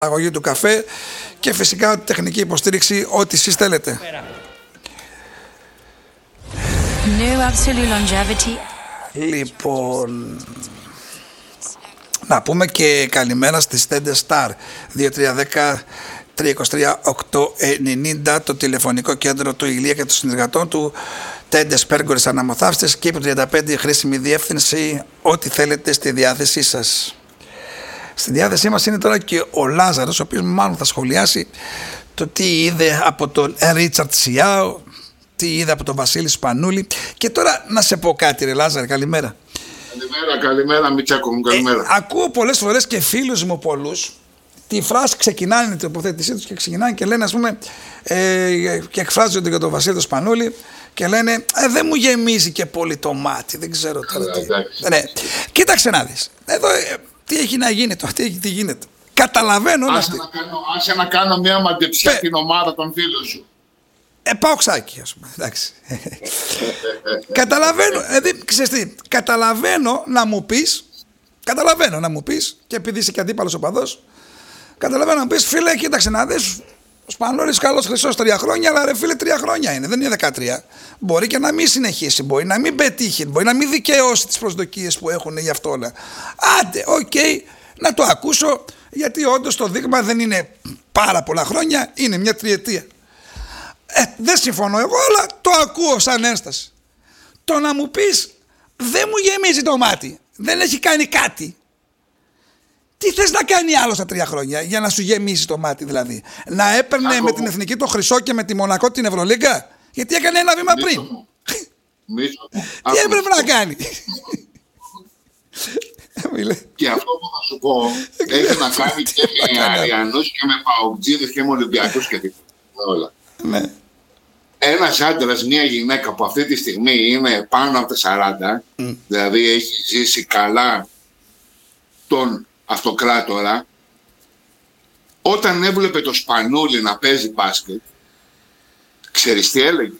αγωγή του καφέ και φυσικά τεχνική υποστήριξη, ό,τι εσείς θέλετε. Λοιπόν, να πούμε και καλημέρα στη Stende Star 2310-323-890, το τηλεφωνικό κέντρο του Ηλία και των συνεργατών του. Τέντες Πέργορες Αναμοθάυστες, Κύπρο 35, χρήσιμη διεύθυνση, ό,τι θέλετε στη διάθεσή σας. Στη διάθεσή μας είναι τώρα και ο Λάζαρος, ο οποίος μάλλον θα σχολιάσει το τι είδε από τον Ρίτσαρτ Σιάο, τι είδε από τον Βασίλη Σπανούλη. Και τώρα να σε πω κάτι, ρε Λάζαρε, καλημέρα. Καλημέρα Μητσάκο μου, καλημέρα. Ακούω πολλές φορές και φίλους μου πολλούς τη φράση, ξεκινάνε την τοποθέτησή τους και ξεκινάνε και λένε, ας πούμε, και εκφράζονται για τον Βασίλη Σπανούλη και λένε δεν μου γεμίζει και πολύ το μάτι, δεν ξέρω τώρα τι. Ναι. Κοίταξε να δεις, εδώ τι έχει να γίνει τώρα, τι γίνεται. Καταλαβαίνω. Άσε να κάνω μια μαντεψιά την ομάδα των φίλων σου. Πάω ξάκι, ας πούμε, εντάξει. Καταλαβαίνω να μου πεις, και επειδή είσαι και αντίπαλος οπαδός, καταλαβαίνω να μου πεις, φίλε, κοίταξε να δεις, ο Σπανούλης καλός χρυσός 3 χρόνια, αλλά ρε φίλε 3 χρόνια είναι, δεν είναι 13. Μπορεί και να μην συνεχίσει, μπορεί να μην πετύχει, μπορεί να μην δικαιώσει τις προσδοκίες που έχουν γι' αυτό όλα. Άντε, οκ, να το ακούσω, γιατί όντως το δείγμα δεν είναι πάρα πολλά χρόνια, είναι μια τριετία. Δεν συμφωνώ εγώ, αλλά το ακούω σαν ένσταση. Το να μου πεις δεν μου γεμίζει το μάτι, δεν έχει κάνει κάτι. Τι θες να κάνει άλλο στα 3 χρόνια για να σου γεμίσει το μάτι, δηλαδή? Να έπαιρνε με την Εθνική το χρυσό και με τη Μονακό την Ευρωλίγκα? Γιατί έκανε ένα βήμα πριν. Τι έπρεπε να κάνει? Και αυτό που θα σου πω έχει να κάνει και με Αριανούς και με Παουτζίδες και με Ολυμπιακούς και όλα. Ναι. Ένας άντρας, μια γυναίκα που αυτή τη στιγμή είναι πάνω από τα 40, δηλαδή έχει ζήσει καλά τον αυτοκράτορα, όταν έβλεπε το Σπανούλη να παίζει μπάσκετ, ξέρεις τι έλεγε?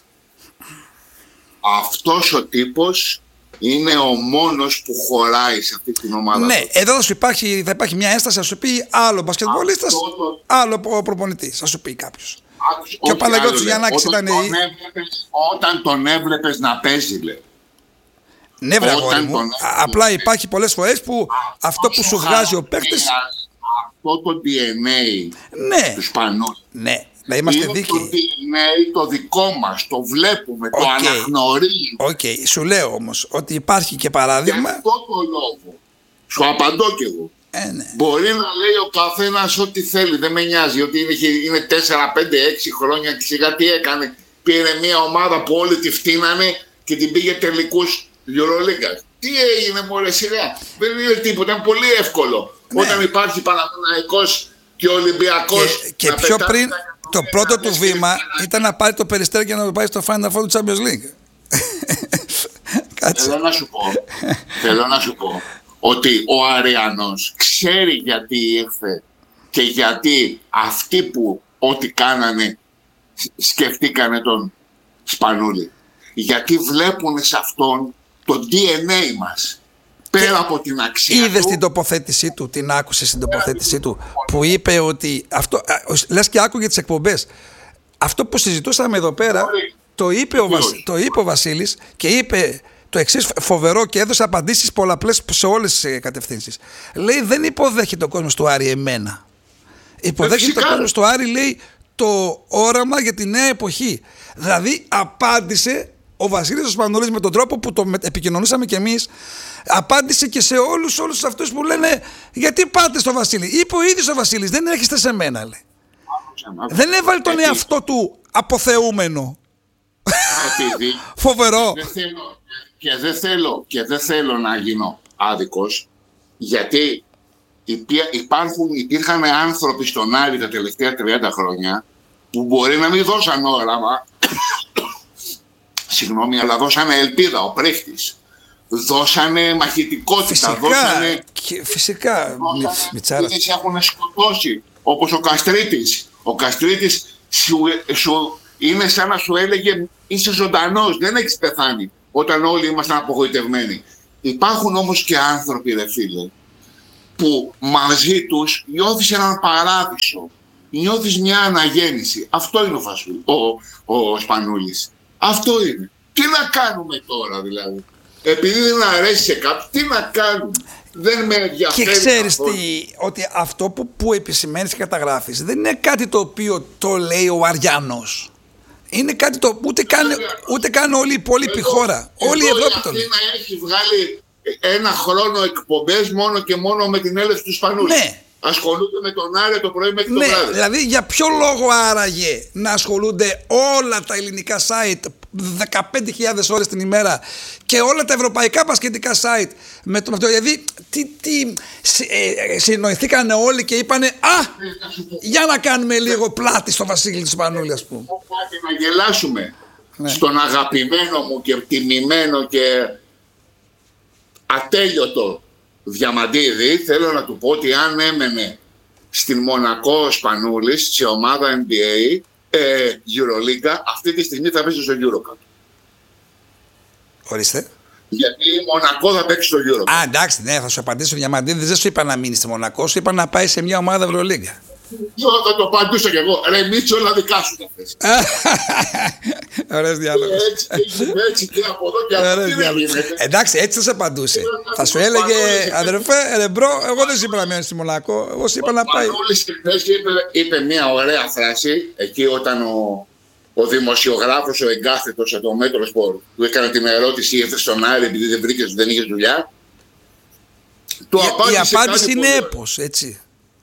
Αυτός ο τύπος είναι ο μόνος που χωράει σε αυτή την ομάδα. Ναι, εδώ θα υπάρχει μια ένσταση, θα σου πει άλλο μπασκετμπολίστας, άλλο προπονητής, θα σου πει κάποιος. Και ο Παναγιώτης Γιαννάκης ήταν... Όταν τον έβλεπες να παίζει, λέει. Ναι, βρε αγόρι μου. Απλά υπάρχει πολλές φορές που αυτό που σου βγάζει ο παίκτης... Αυτό το DNA του Σπανούλη. Ναι, να είμαστε δίκαιοι. Είναι το DNA το δικό μας, το βλέπουμε, το αναγνωρίζουμε. Οκ, σου λέω όμως ότι υπάρχει και παράδειγμα... Για αυτό το λόγο, σου απαντώ κι εγώ. Ναι. Μπορεί να λέει ο καθένας ό,τι θέλει, δεν με νοιάζει, ότι είναι 4, 5, 6 χρόνια και σιγά τι έκανε. Πήρε μια ομάδα που όλοι τη φτύνανε και την πήγε τελικούς Euroliga. Τι έγινε μωρέ σειρά? Δεν είναι τίποτα, είναι πολύ εύκολο. Ναι. Όταν υπάρχει Παναθηναϊκός και Ολυμπιακός. Και πιο πριν, το πρώτο του βήμα ήταν να πάρει το Περιστέρι και να το πάει στο Final Four του Champions League. Θέλω να σου πω ότι ο Αριανός ξέρει γιατί ήρθε και γιατί αυτοί που ό,τι κάνανε σκεφτήκανε τον Σπανούλη. Γιατί βλέπουν σε αυτόν το DNA μας. Πέρα από την αξία. Είδες την τοποθέτησή του, την άκουσες στην τοποθέτησή του, που είπε ότι αυτό, λες και άκουγε τις εκπομπές. Αυτό που συζητούσαμε εδώ πέρα, το είπε ο Βασίλης και είπε το εξής φοβερό και έδωσε απαντήσεις πολλαπλές σε όλες τις κατευθύνσεις. Λέει, δεν υποδέχεται ο κόσμος του Άρη εμένα. Υποδέχεται ο κόσμος του Άρη, λέει, το όραμα για τη νέα εποχή. Δηλαδή απάντησε ο Βασίλης ο Σπανούλης με τον τρόπο που το επικοινωνήσαμε κι εμείς, απάντησε και σε όλους αυτούς που λένε γιατί πάτε στο Βασίλη. Είπε ο ίδιος ο Βασίλης, δεν έρχεστε σε μένα, λέει. Δεν έβαλε τον εαυτό του αποθεούμενο. Φοβερό. Και δεν θέλω να γίνω άδικος, γιατί υπήρχαν άνθρωποι στον Άρη τα τελευταία 30 χρόνια που μπορεί να μην δώσαν όραμα, συγγνώμη, αλλά δώσανε ελπίδα. Ο Πρίχτης, δώσανε μαχητικότητα, φυσικά Μητσάρας έχουν σκοτώσει, όπως ο Καστρίτης. Ο Καστρίτης είναι σαν να σου έλεγε είσαι ζωντανός, δεν έχεις πεθάνει, όταν όλοι ήμασταν απογοητευμένοι. Υπάρχουν όμως και άνθρωποι, ρε φίλε, που μαζί τους νιώθεις έναν παράδεισο, νιώθεις μια αναγέννηση. Αυτό είναι ο Σπανούλης. Αυτό είναι. Τι να κάνουμε τώρα δηλαδή? Επειδή δεν αρέσει σε κάποιον, τι να κάνουμε? Δεν με ενδιαφέρει. Και ξέρεις τι, ότι αυτό που επισημαίνεις και καταγράφεις δεν είναι κάτι το οποίο το λέει ο Αριανός. Είναι κάτι το ούτε καν όλη η υπόλοιπη χώρα. Όλη η Ευρώπη το λέει. Να έχει βγάλει ένα χρόνο εκπομπές μόνο και μόνο με την έλευση του Σπανούλη. Ναι. Ασχολούνται με τον Άρη το πρωί μέχρι το βράδυ. Δηλαδή για ποιο λόγο άραγε να ασχολούνται όλα τα ελληνικά site 15.000 ώρες την ημέρα και όλα τα ευρωπαϊκά μπασκετικά site με αυτό? Δηλαδή συνοηθήκανε όλοι και είπανε για να κάνουμε λίγο πλάτη στο Βασίλη του Σπανούλη, ας πούμε. Να γελάσουμε στον αγαπημένο μου και τιμημένο και ατέλειωτο Διαμαντίδη. Θέλω να του πω ότι αν έμενε στην Μονακό Σπανούλης σε ομάδα NBA Euroliga, αυτή τη στιγμή θα παίζει στο EuroCup. Ορίστε. Γιατί η Μονακό θα παίξει στο EuroCup. Εντάξει, ναι, θα σου απαντήσω. Διαμαντίδη, δεν σου είπα να μείνει στη Μονακό, σου είπα να πάει σε μια ομάδα Ευρωλίγκα. Θα το απαντούσα κι εγώ. Ρε Μίτσο, όλα δικά σου θα θες. Ωραίος διάλογος. Έτσι και από εδώ και από εδώ. Εντάξει, έτσι θα σε απαντούσε. Θα σου έλεγε, αδερφέ, ρε μπρο, εγώ δεν σου είπα να μένω στη Μονακό. Εγώ σου είπα να πάει. Ο Πανούλης είπε μια ωραία φράση εκεί όταν ο δημοσιογράφος, ο εγκάθετος από το Μέτρο Σπορ, του έκανε την ερώτηση, ήρθε στον Άρη επειδή δεν είχε δουλειά. Η απάντηση είναι έπος, έτσι.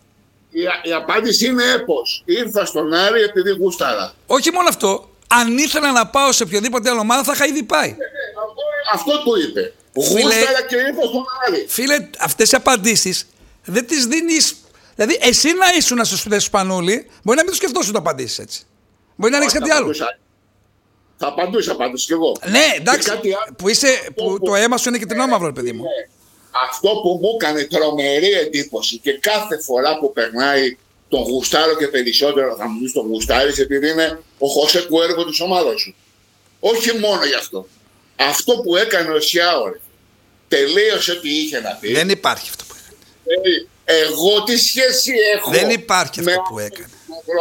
Η απάντηση είναι έπος. Ήρθα στον Άρη επειδή γούσταρα. Όχι μόνο αυτό. Αν ήθελα να πάω σε οποιοδήποτε άλλη ομάδα θα είχα ήδη πάει. Αυτό του είπε. Γούσταρα και ήρθα στον Άρη. Φίλε, αυτές οι απαντήσεις δεν τις δίνεις. Δηλαδή, εσύ να ήσουν στο σπίτι του Σπανούλη, μπορεί να μην το σκεφτόσουν το απαντήσεις έτσι. Μπορεί να ρίξει κάτι άλλο. Θα απαντούσα πάντως κι εγώ. Ναι, εντάξει. Που το αίμα σου είναι και τρινόμαυρο, παιδί μου. Αυτό που μου έκανε τρομερή εντύπωση και κάθε φορά που περνάει τον γουστάρω και περισσότερο, θα μου πεις τον γουστάρεις επειδή είναι ο Χωσέ Κουέρβο της ομάδας σου. Όχι μόνο γι' αυτό. Αυτό που έκανε ο Σιάορ τελείωσε ό,τι είχε να πει. Δεν υπάρχει αυτό που έκανε. Εγώ τι σχέση έχω? Δεν υπάρχει αυτό που έκανε.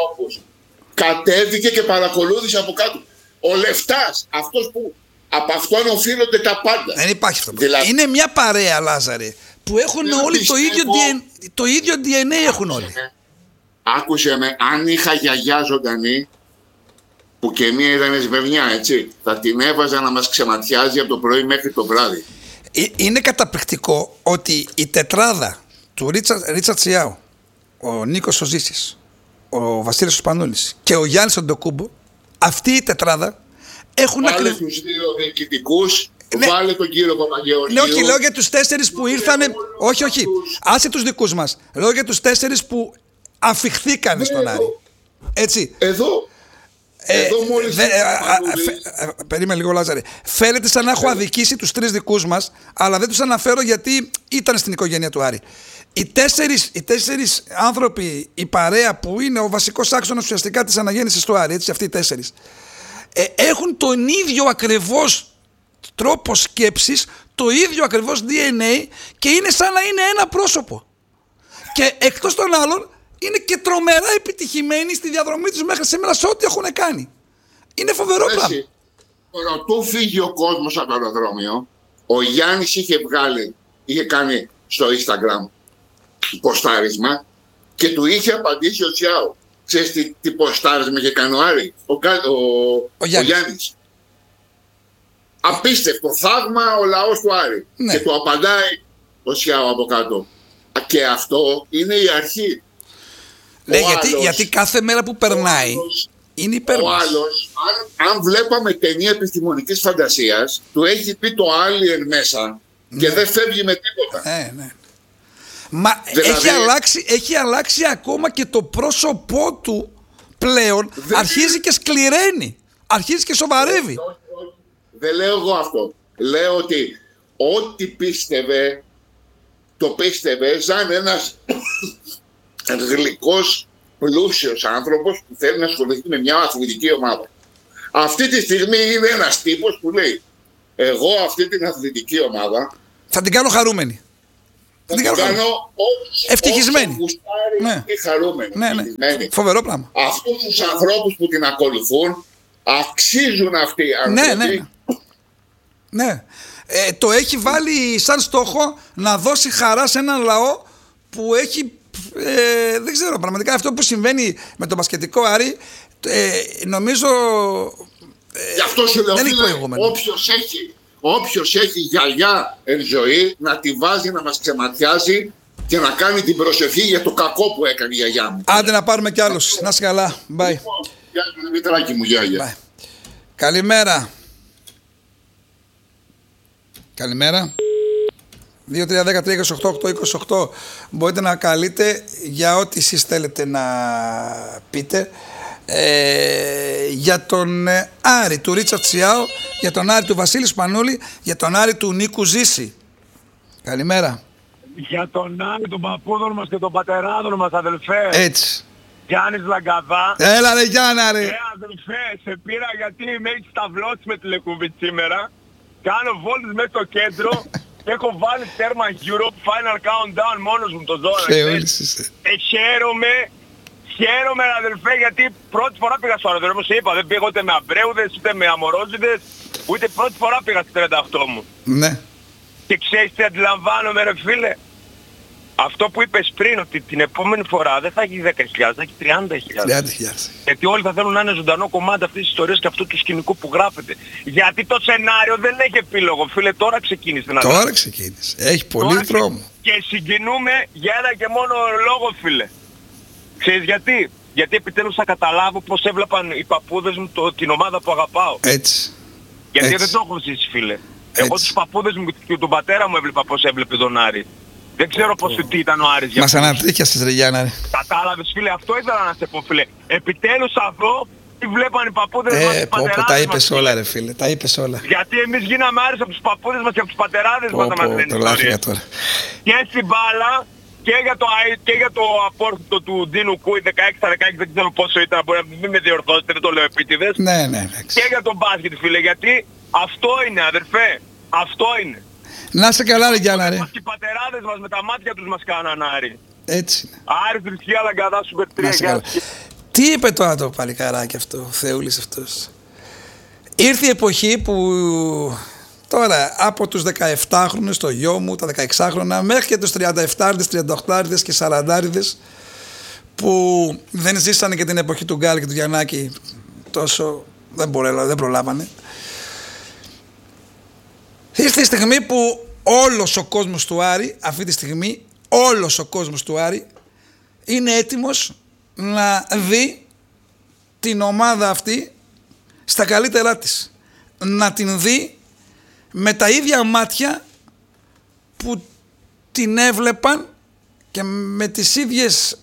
Κατέβηκε και παρακολούθησε από κάτω. Ο Λεφτάς, αυτός που από αυτόν οφείλονται τα πάντα. Δεν υπάρχει αυτό. Δηλαδή, είναι μια παρέα, Λάζαρε, που έχουν όλοι το ίδιο DNA έχουν όλοι. Άκουσε με, αν είχα γιαγιά ζωντανή, που και μία ήταν σβερνιά, έτσι, θα την έβαζα να μας ξεματιάζει από το πρωί μέχρι το βράδυ. Είναι καταπληκτικό ότι η τετράδα του Ρίτσαρτ Σιάου, ο Νίκος Οζήσης, ο Βασίλης Σπανούλης και ο Γιάννης Αντοκούμπο, αυτή η τετράδα έχουν βάλε τους δύο διοικητικούς, βάλε τον κύριο Παπαγεωργίου. Ναι, όχι, λέω για τους 4 που ήρθανε. Όχι, άσε τους δικούς μας. Λέω για τους 4 που αφιχθήκανε στον Άρη. Έτσι. Εδώ μόλις... Περίμενε λίγο, Λάζαρε. Φαίνεται σαν να έχω αδικήσει τους 3 δικούς μας, αλλά δεν τους αναφέρω γιατί ήταν στην οικογένεια του Άρη. Οι 4 άνθρωποι, η παρέα που είναι ο βασικός άξονας ουσιαστικά της αναγέννησης του Άρη, έτσι, αυτοί οι 4, έχουν τον ίδιο ακριβώς τρόπο σκέψης, το ίδιο ακριβώς DNA και είναι σαν να είναι ένα πρόσωπο. Και εκτός των άλλων είναι και τρομερά επιτυχημένοι στη διαδρομή τους μέχρι σήμερα σε ό,τι έχουν κάνει. Είναι φοβερό πράγμα. Προτού φύγει ο κόσμος από το αεροδρόμιο, ο Γιάννης είχε κάνει στο Instagram ποστάρισμα και του είχε απαντήσει ο Τσιάου. Ξέρεις τι ποστάρισμα είχε κάνει ο Άρη, ο Γιάννης. Απίστευτο θαύμα ο λαός του Άρη. Ναι. Και του απαντάει ο Τσιάου από κάτω. Και αυτό είναι η αρχή. Ναι, γιατί κάθε μέρα που περνάει είναι υπέρ μας. Ο άλλος, αν βλέπαμε ταινία επιστημονικής φαντασίας, του έχει πει το Alien μέσα και δεν φεύγει με τίποτα. Ναι. Μα δηλαδή, έχει αλλάξει ακόμα και το πρόσωπό του πλέον. Αρχίζει και σκληραίνει. Αρχίζει και σοβαρεύει. Δεν λέω εγώ αυτό. Λέω ότι ό,τι πίστευε, το πίστευε σαν ένας γλυκός, πλούσιος άνθρωπος που θέλει να ασχοληθεί με μια αθλητική ομάδα. Αυτή τη στιγμή είναι ένας τύπος που λέει, εγώ αυτή την αθλητική ομάδα θα την κάνω χαρούμενη. την κάνω ευτυχισμένη. Ναι. Και χαρούμενη. Ναι. Φοβερό πράγμα. Αυτούς τους ανθρώπους που την ακολουθούν αξίζουν αυτοί οι άνθρωποι. Ναι. Το έχει βάλει σαν στόχο να δώσει χαρά σε έναν λαό που έχει, δεν ξέρω, πραγματικά αυτό που συμβαίνει με τον μπασκετικό Άρη, νομίζω γι' αυτό σου λέω, δεν έχει προηγούμενο. Όποιος έχει γιαγιά εν ζωή, να τη βάζει να μας ξεματιάζει και να κάνει την προσευχή για το κακό που έκανε η γιαγιά μου. Άντε να πάρουμε κι άλλους. Να είσαι καλά. Bye. Γεια σου Δημητράκη μου, γιαγιά. Καλημέρα. Καλημέρα. 2-3-10-3-28-8-28. Μπορείτε να καλείτε για ό,τι εσείς θέλετε να πείτε. Για τον Άρη του Ρίτσαρτ Σιάου, για τον Άρη του Βασίλη Σπανούλη, για τον Άρη του Νίκου Ζήση. Καλημέρα. Για τον Άρη των παππούδων μας και των πατεράδων μας, αδελφέ. Έτσι. Γιάννης Λαγκαδά. Έλα ρε Γιάννα ρε. Αδελφέ, σε πήρα γιατί με έχεις ταυλώσει με τηλεκούμπη σήμερα. Κάνω βόλτες μέσα στο κέντρο και έχω βάλει τέρμα Europe Final Countdown μόνος μου το ζώο. Χαίρομαι αδελφέ, γιατί πρώτη φορά πήγα στο αεροδρόμιο, σε είπα, δεν πήγα ούτε με αμπρέουδες, ούτε με αμορόζιδες, ούτε πρώτη φορά πήγα στη 38 μου. Ναι. Και ξέρεις τι αντιλαμβάνομαι ρε φίλε? Αυτό που είπες πριν, ότι την επόμενη φορά δεν θα έχει 10.000, θα έχει 30.000. Γιατί όλοι θα θέλουν να είναι ζωντανό κομμάτι αυτής της ιστορίας και αυτού του σκηνικού που γράφεται. Γιατί το σενάριο δεν έχει επίλογο, φίλε, τώρα ξεκίνησε να Τώρα ξεκίνησε. Έχει πολύ δρόμο. Και συγκινούμε για ένα και μόνο λόγο, φίλε. Ξέρεις γιατί? Γιατί επιτέλους θα καταλάβω πώς έβλεπαν οι παππούδες μου την ομάδα που αγαπάω. Έτσι. Γιατί δεν το έχω ζήσει, φίλε. Εγώ τους παππούδες μου και τον πατέρα μου έβλεπα πώς έβλεπε τον Άρη. Δεν ξέρω τι ήταν ο Άρης για μας ανατρίχιασες ρε Γιάννα ρε. Κατάλαβες φίλε, αυτό ήθελα να σε πω φίλε. Επιτέλους θα δω τι βλέπαν οι παππούδες μας, οι πατεράδες τα είπες όλα ρε φίλε, τα είπες όλα. Γιατί εμείς γίναμε Άρης από τους παππούδες μας και από τους πατεράδες μας να μας λένε ιστορίες. Και στην μπάλα και για το απόρθωτο του Ντίνου Κούι 16-16, δεν ξέρω πόσο ήταν, μπορεί να μην με διορθώσετε, δεν το λέω επίτηδες. Ναι. Και για τον μπάσκετ φίλε, γιατί αυτό είναι αδερφέ, αυτό είναι. Να είσαι καλά ρε Γιάννα ρε. Και οι πατεράδες μας με τα μάτια τους μας κάναν Άρη. Έτσι είναι. Άρη Θρησκεία Λαγκαδά Σούπερ 3. Τι είπε τώρα το παλικαράκι αυτό, ο Θεούλης αυτός? Ήρθε η εποχή που τώρα από τους 17χρονους, το γιο μου, τα 16χρονα, μέχρι και τους 37άριδες, 38άριδες και 40άριδες που δεν ζήσανε και την εποχή του Γκάλ και του Γιαννάκη τόσο, δεν προλάβανε. Ήρθε η στιγμή που όλος ο κόσμος του Άρη, αυτή τη στιγμή, όλος ο κόσμος του Άρη είναι έτοιμος να δει την ομάδα αυτή στα καλύτερά της. Να την δει με τα ίδια μάτια που την έβλεπαν και με τις ίδιες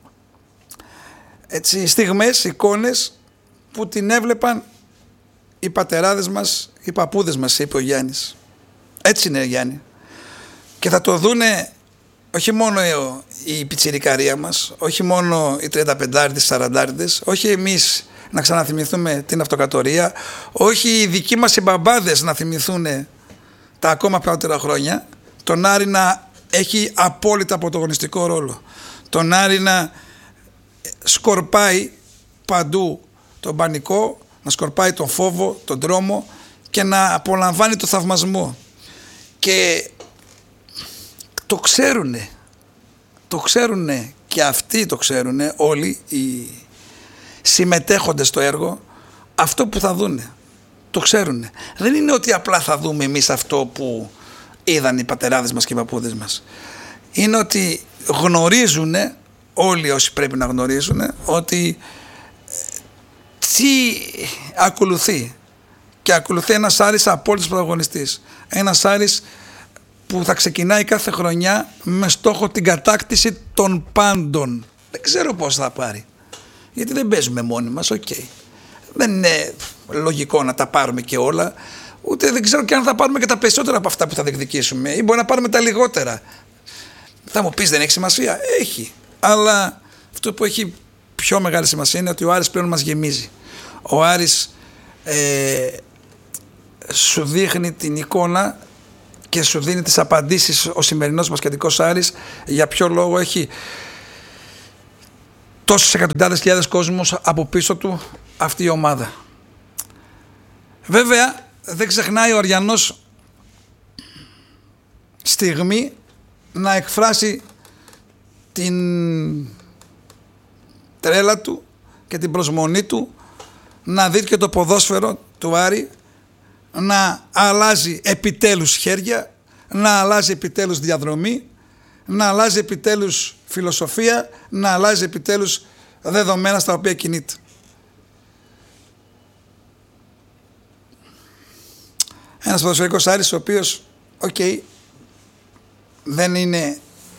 στιγμές, εικόνες που την έβλεπαν οι πατεράδες μας, οι παππούδες μας, είπε ο Γιάννης. Έτσι είναι Γιάννη. Και θα το δούνε όχι μόνο η πιτσιρικαρία μας, όχι μόνο οι 35άριδες, 40άριδες, όχι εμείς να ξαναθυμηθούμε την αυτοκρατορία, όχι οι δικοί μας οι μπαμπάδες να θυμηθούν τα ακόμα πρώτερα χρόνια, τον Άρη να έχει απόλυτα πρωταγωνιστικό ρόλο, τον Άρη να σκορπάει παντού τον πανικό, να σκορπάει τον φόβο, τον τρόμο και να απολαμβάνει το θαυμασμό. Και το ξέρουνε και αυτοί το ξέρουνε όλοι οι συμμετέχοντες στο έργο, αυτό που θα δούνε. Το ξέρουνε. Δεν είναι ότι απλά θα δούμε εμείς αυτό που είδαν οι πατεράδες μας και οι παππούδες μας. Είναι ότι γνωρίζουνε όλοι όσοι πρέπει να γνωρίζουν ότι τι ακολουθεί. Και ακολουθεί ένας Άρης απόλυτος πρωταγωνιστής. Ένας Άρης που θα ξεκινάει κάθε χρονιά με στόχο την κατάκτηση των πάντων. Δεν ξέρω πώς θα πάρει. Γιατί δεν παίζουμε μόνοι μας, Δεν είναι λογικό να τα πάρουμε και όλα. Ούτε δεν ξέρω και αν θα πάρουμε και τα περισσότερα από αυτά που θα διεκδικήσουμε. Ή μπορεί να πάρουμε τα λιγότερα. Θα μου πεις δεν έχει σημασία. Έχει. Αλλά αυτό που έχει πιο μεγάλη σημασία είναι ότι ο Άρης πλέον μας γεμίζει. Ο Άρης σου δείχνει την εικόνα και σου δίνει τις απαντήσεις ο σημερινός μπασκετικός Άρης για ποιο λόγο έχει τόσες εκατοντάδες χιλιάδες κόσμους από πίσω του αυτή η ομάδα. Βέβαια δεν ξεχνάει ο Αριανός στιγμή να εκφράσει την τρέλα του και την προσμονή του να δει και το ποδόσφαιρο του Άρη να αλλάζει επιτέλους χέρια, να αλλάζει επιτέλους διαδρομή, να αλλάζει επιτέλους φιλοσοφία, να αλλάζει επιτέλους δεδομένα στα οποία κινείται. Ένας ποδοσφαιρικός Άρης ο οποίος, δεν είναι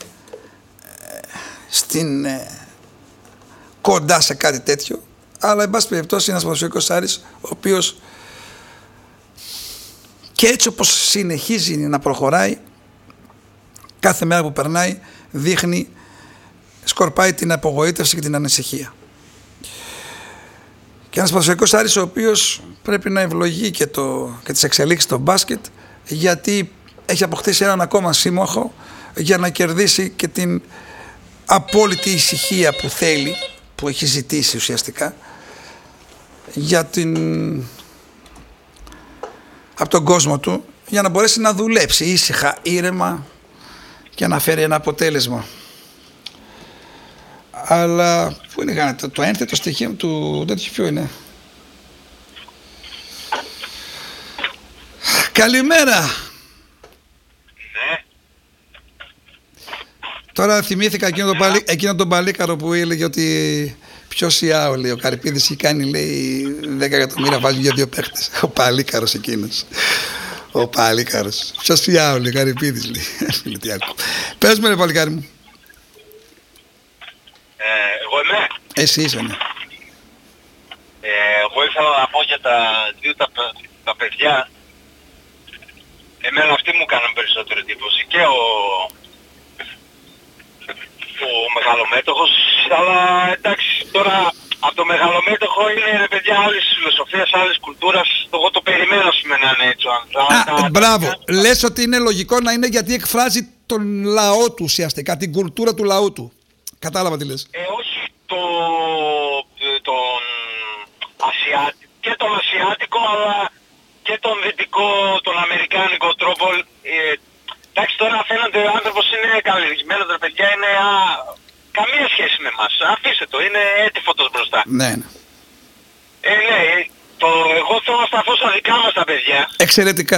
κοντά σε κάτι τέτοιο, αλλά εν πάση περιπτώσει είναι ένας ποδοσφαιρικός Άρης ο οποίος και έτσι όπως συνεχίζει να προχωράει, κάθε μέρα που περνάει δείχνει, σκορπάει την απογοήτευση και την ανησυχία. Και ένας ποδοσφαιρικός Άρης ο οποίος πρέπει να ευλογεί και τις εξελίξεις στο μπάσκετ, γιατί έχει αποκτήσει έναν ακόμα σύμμαχο για να κερδίσει και την απόλυτη ησυχία που θέλει, που έχει ζητήσει ουσιαστικά από τον κόσμο του, για να μπορέσει να δουλέψει ήσυχα, ήρεμα και να φέρει ένα αποτέλεσμα. Αλλά πού είναι το ένθετο στοιχείο του τέτοιο, ποιο είναι? Καλημέρα. Ναι. Τώρα θυμήθηκα εκείνο τον παλίκαρο που έλεγε ότι ποιος Ιάου, λέει, ο Καρυπίδης έχει κάνει, λέει, 10 εκατομμύρια βάζουν για 2 παίχτες. Ο παλίκαρος εκείνος. Ο παλίκαρος. Ποιος Ιάου, λέει, ο Καρυπίδης, λέει. Πες μου, ρε παλικάρι μου. Εγώ είμαι. Εσύ είσαι, ναι. Εγώ ήθελα να πω για τα δύο τα παιδιά. Εμένα αυτοί μου κάνουν περισσότερη εντύπωση, και ο μεγαλομέτωχος, αλλά εντάξει, τώρα από το μεγαλομέτωχο είναι, ρε παιδιά, άλλης φιλοσοφίας, άλλης κουλτούρας. Εγώ το περιμένω σήμερα να είναι έτσι. Μπράβο. Λες ότι είναι λογικό να είναι γιατί εκφράζει τον λαό του ουσιαστικά, την κουλτούρα του λαού του. Κατάλαβα τι λες. Όχι και τον ασιάτικο, αλλά και τον δυτικό, τον αμερικάνικο τρόπο. Εντάξει, τώρα φαίνεται ο άνθρωπος είναι καλλιεργημένος, ρε παιδιά, είναι καμία σχέση με εμάς. Αφήστε το, είναι έτυφωτος μπροστά. Ναι. Ναι, εγώ θέλω να σταθώ στα δικά μας τα παιδιά. Εξαιρετικά.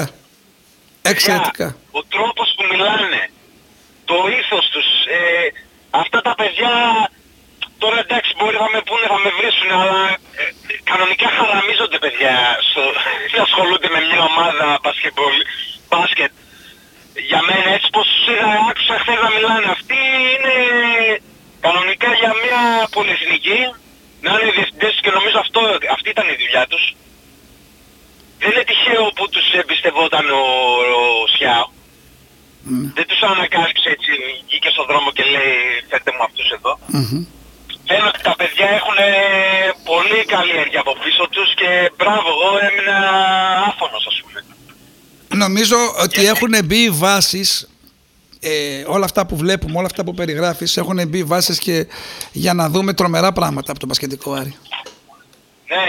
Ο τρόπος που μιλάνε, το ήθος τους, αυτά τα παιδιά, τώρα εντάξει μπορεί να με πούνε, θα με βρίσουν, αλλά κανονικά χαραμίζονται, παιδιά, δεν ασχολούνται με μια ομάδα μπάσκετ. Για μένα, έτσι πως άκουσα χθες να μιλάνε, αυτοί είναι κανονικά για μια πολυεθνική, να είναι διευθυντές, και νομίζω αυτή ήταν η δουλειά τους. Δεν είναι τυχαίο που τους εμπιστευόταν ο Σιάου. Δεν τους ανακάλυψε έτσι, βγήκε στον δρόμο και λέει φέρτε μου αυτούς εδώ. Φαίνεται ότι τα παιδιά έχουν πολύ καλλιέργεια από πίσω τους και μπράβο, εγώ έμεινα άφωνος, ας πούμε. Νομίζω ότι έχουν μπει οι βάσεις, όλα αυτά που βλέπουμε, όλα αυτά που περιγράφεις, έχουν μπει βάσεις και για να δούμε τρομερά πράγματα από τον μπασκετικό Άρη. Ναι.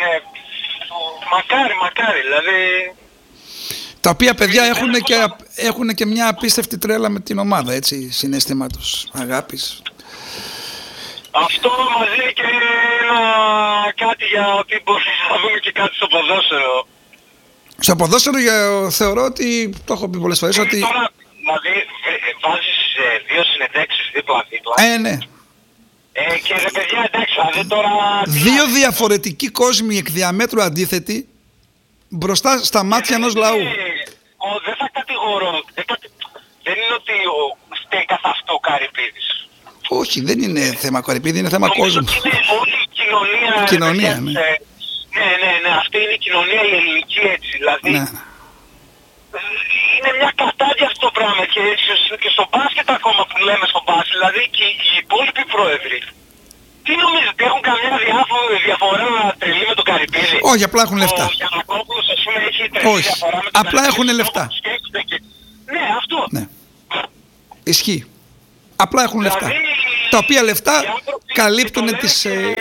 Μακάρι, δηλαδή. Τα οποία παιδιά έχουν και μια απίστευτη τρέλα με την ομάδα, έτσι, συναισθήματος, αγάπης. Αυτό μαζί και κάτι για ότι μπορεί να δούμε και κάτι στο ποδόσφαιρο. Στο ποδόσφαιρο θεωρώ ότι, το έχω πει πολλές φορές, ότι... Τώρα, δηλαδή, βάζεις 2 συνεντέξεις δίπλα-δίπλα. Ναι. Και ρε παιδιά, εντάξει, δηλαδή τώρα... 2 διαφορετικοί κόσμοι εκ διαμέτρου αντίθετοι μπροστά στα μάτια ενός λαού. Δεν θα κατηγορώ, δεν είναι ότι φταίει καθ' αυτό ο Καρυπίδης. Όχι, δεν είναι θέμα Καρυπίδη, είναι θέμα κόσμου. Είναι όλη η κοινωνία. Ναι, αυτή είναι η κοινωνία η ελληνική, έτσι, δηλαδή. Ναι. Είναι μια κατάδια αυτό το πράγμα, και στο μπάσκετ ακόμα που λέμε στο μπάσκετ, δηλαδή και οι υπόλοιποι πρόεδροι. Τι νομίζετε, ότι έχουν καμιά διαφορά τρελή με τον Καρυπίδη? Όχι, απλά έχουν λεφτά. Ο Γιαννακόπουλος, ας πούμε, έχει τρελή διαφορά με τον απλά έχουν λεφτά. Ισχύει. Απλά έχουν λεφτά. Τα οποία λεφτά καλύπτουν τις...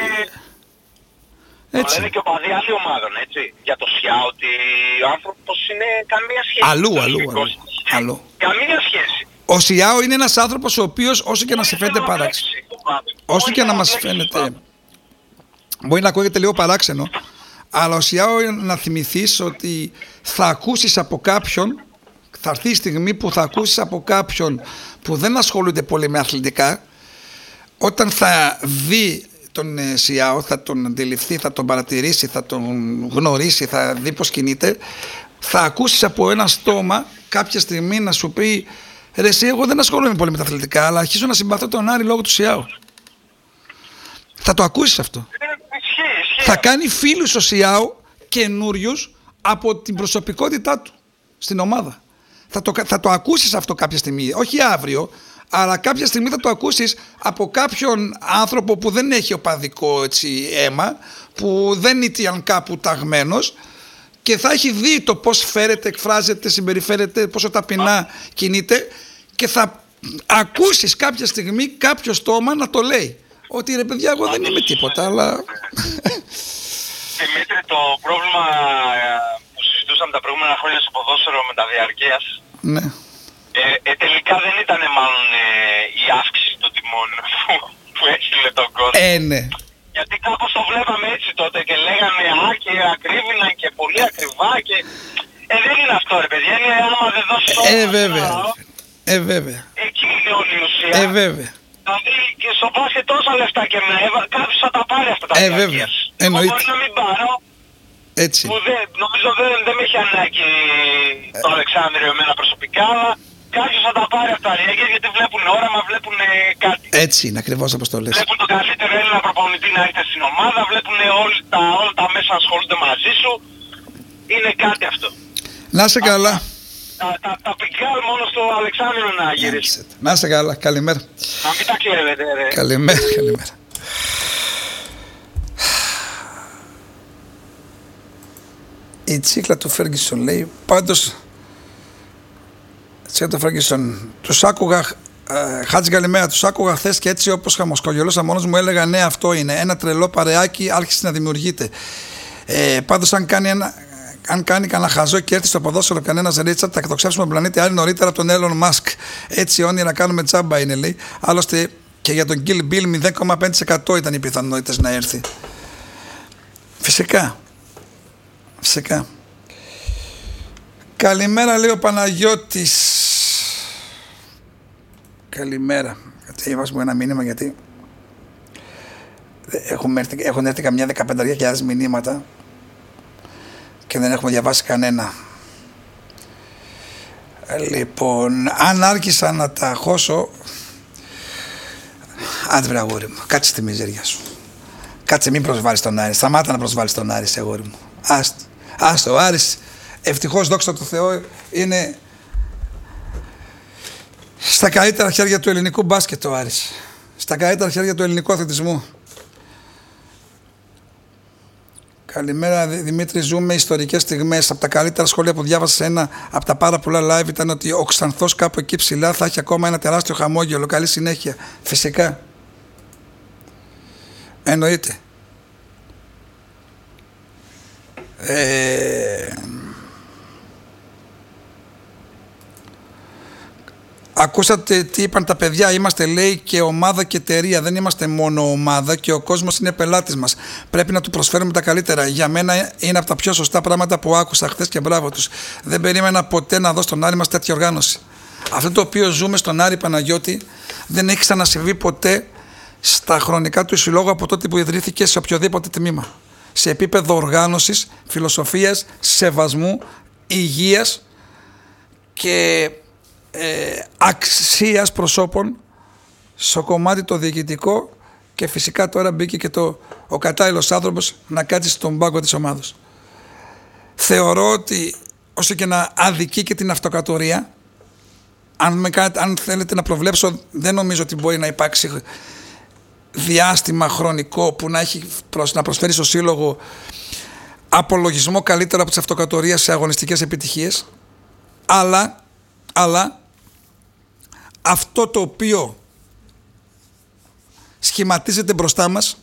Έτσι. Το λένε και οπαδοί άλλοι ομάδων, έτσι. Για το ΣΙΑ, ότι ο άνθρωπος είναι καμία σχέση. Αλλού. Καμία σχέση. Ο ΣΙΑΟ είναι ένας άνθρωπος ο οποίος, όσο και να σε φαίνεται παράξενο, όσο και να μας φαίνεται, μπορεί να ακούγεται λίγο παράξενο, αλλά ο ΣΙΑΟ, να θυμηθείς ότι θα ακούσεις από κάποιον, θα έρθει η στιγμή που θα ακούσεις από κάποιον που δεν ασχολούνται πολύ με αθλητικά, όταν θα δει τον ΣΙΑΟ, θα τον αντιληφθεί, θα τον παρατηρήσει, θα τον γνωρίσει, θα δει πως κινείται, θα ακούσεις από ένα στόμα κάποια στιγμή να σου πει: ρε εσύ, εγώ δεν ασχολούμαι πολύ με τα αθλητικά, αλλά αρχίζω να συμπαθώ τον Άρη λόγω του ΣΙΑΟ. Θα το ακούσεις αυτό. Θα κάνει φίλους ο ΣΙΑΟ καινούριους από την προσωπικότητά του στην ομάδα. Θα το ακούσεις αυτό κάποια στιγμή, όχι αύριο, αλλά κάποια στιγμή θα το ακούσεις από κάποιον άνθρωπο που δεν έχει οπαδικό αίμα, που δεν ήταν κάπου ταγμένος και θα έχει δει το πώς φέρεται, εκφράζεται, συμπεριφέρεται, πόσο ταπεινά κινείται, και θα ακούσεις κάποια στιγμή κάποιο στόμα να το λέει ότι ρε παιδιά, εγώ δεν είμαι τίποτα, αλλά... Δημήτρη, το πρόβλημα που συζητούσαμε τα προηγούμενα χρόνια στο ποδόσφαιρο με τα διαρκείας, ναι, τελικά δεν ήταν μάλλον η αύξηση των τιμών που έστειλε τον κόσμο. Ναι. Γιατί κάπως το βλέπαμε έτσι τότε και λέγανε και ακρίβηναν και πολύ ακριβά και... δεν είναι αυτό ρε παιδιά, είναι άμα δεν δώσεις το... βέβαια. Εκεί είναι όλη η ουσία. Βέβαια. Δηλαδή και στο μπάσκετ τόσα λεφτά και κάποιος θα τα πάρει αυτά τα διαρκείας. Εννοείται. Μπορεί να μην πάρω. Έτσι. Που νομίζω δεν με έχει ανάγκη το Αλεξάνδριο εμένα προσωπικά, αλλά κάποιος θα τα πάρει αυτά τα διαρκείας γιατί βλέπουν όραμα, βλέπουν κάτι. Έτσι είναι ακριβώς όπως το λες. Βλέπουν τον καλύτερο Έλληνα προπονητή να έρθει στην ομάδα, βλέπουν όλα τα μέσα να ασχολούνται μαζί σου. Είναι κάτι αυτό. Να είσαι καλά. Τα πιγκάλ μόνο στο Αλεξάνδριο να γυρίσει. Να είσαι καλά, καλημέρα. Να μην τα κλέβετε ρε. Καλημέρα. Η τσίκλα του Φέργκισον λέει, πάντως τσίκλα του Φέργκισον, τους άκουγα, Χάτζη καλημέρα, τους άκουγα χθες και έτσι όπως χαμοσκογελώσα μόνος μου έλεγα ναι, αυτό είναι ένα τρελό παρεάκι, άρχισε να δημιουργείται. Πάντως αν κάνει κανένα χαζό και έρθει στο ποδόσφαιρο κανένας Ρίτσαρτ, θα κατοξεύσουμε τον πλανήτη Άρη νωρίτερα από τον Έλλον Μάσκ. Έτσι όνειρα κάνουμε τζάμπα είναι, λέει. Άλλωστε και για τον Γκίλ Μπιλ 0,5% ήταν οι πιθανότητες να έρθει. Φυσικά. Καλημέρα, λέει ο Παναγιώτης. Καλημέρα. Διαβάσουμε ένα μήνυμα γιατί έχουν έρθει καμιά 15.000 μηνύματα και δεν έχουμε διαβάσει κανένα. Λοιπόν, αν άρχισα να τα χώσω, άντε βρε αγόρι μου, κάτσε στη μιζέρια σου. Κάτσε, μην προσβάλλεις τον Άρη. Σταμάτα να προσβάλλεις τον Άρη, αγόρι μου. Άστο, ο Άρης, ευτυχώς δόξα τω Θεώ, είναι στα καλύτερα χέρια του ελληνικού μπάσκετ ο Άρης. Στα καλύτερα χέρια του ελληνικού αθλητισμού. Καλημέρα Δημήτρη, ζούμε ιστορικές στιγμές. Από τα καλύτερα σχόλια που διάβασα σε ένα από τα πάρα πολλά live ήταν ότι ο Ξανθός κάπου εκεί ψηλά θα έχει ακόμα ένα τεράστιο χαμόγελο. Καλή συνέχεια. Φυσικά. Εννοείται. Ακούσατε τι είπαν τα παιδιά, είμαστε λέει και ομάδα και εταιρεία, δεν είμαστε μόνο ομάδα και ο κόσμος είναι πελάτης μας. Πρέπει να του προσφέρουμε τα καλύτερα. Για μένα είναι από τα πιο σωστά πράγματα που άκουσα χθες και μπράβο τους. Δεν περίμενα ποτέ να δω στον Άρη μας τέτοια οργάνωση. Αυτό το οποίο ζούμε στον Άρη Παναγιώτη δεν έχει ξανασυμβεί ποτέ στα χρονικά του συλλόγου από τότε που ιδρύθηκε σε οποιοδήποτε τμήμα. Σε επίπεδο οργάνωσης, φιλοσοφίας, σεβασμού, υγείας και αξίας προσώπων στο κομμάτι το διοικητικό, και φυσικά τώρα μπήκε και ο κατάλληλος άνθρωπος να κάτσει στον πάγκο της ομάδας. Θεωρώ ότι όσο και να αδικεί και την αυτοκρατορία, αν θέλετε να προβλέψω, δεν νομίζω ότι μπορεί να υπάρξει διάστημα χρονικό που να προσφέρει στο σύλλογο απολογισμό καλύτερο από τις αυτοκρατορίες σε αγωνιστικές επιτυχίες, αλλά αυτό το οποίο σχηματίζεται μπροστά μας,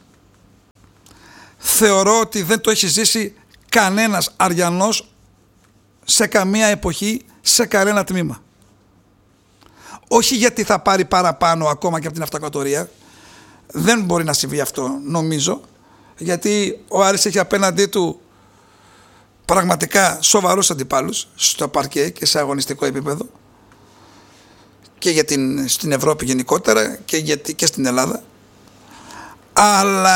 θεωρώ ότι δεν το έχει ζήσει κανένας Αριανός σε καμία εποχή, σε κανένα τμήμα. Όχι γιατί θα πάρει παραπάνω ακόμα και από την αυτοκρατορία. Δεν μπορεί να συμβεί αυτό, νομίζω, γιατί ο Άρης έχει απέναντί του πραγματικά σοβαρούς αντιπάλους στο παρκέ και σε αγωνιστικό επίπεδο και στην Ευρώπη γενικότερα και στην Ελλάδα. Αλλά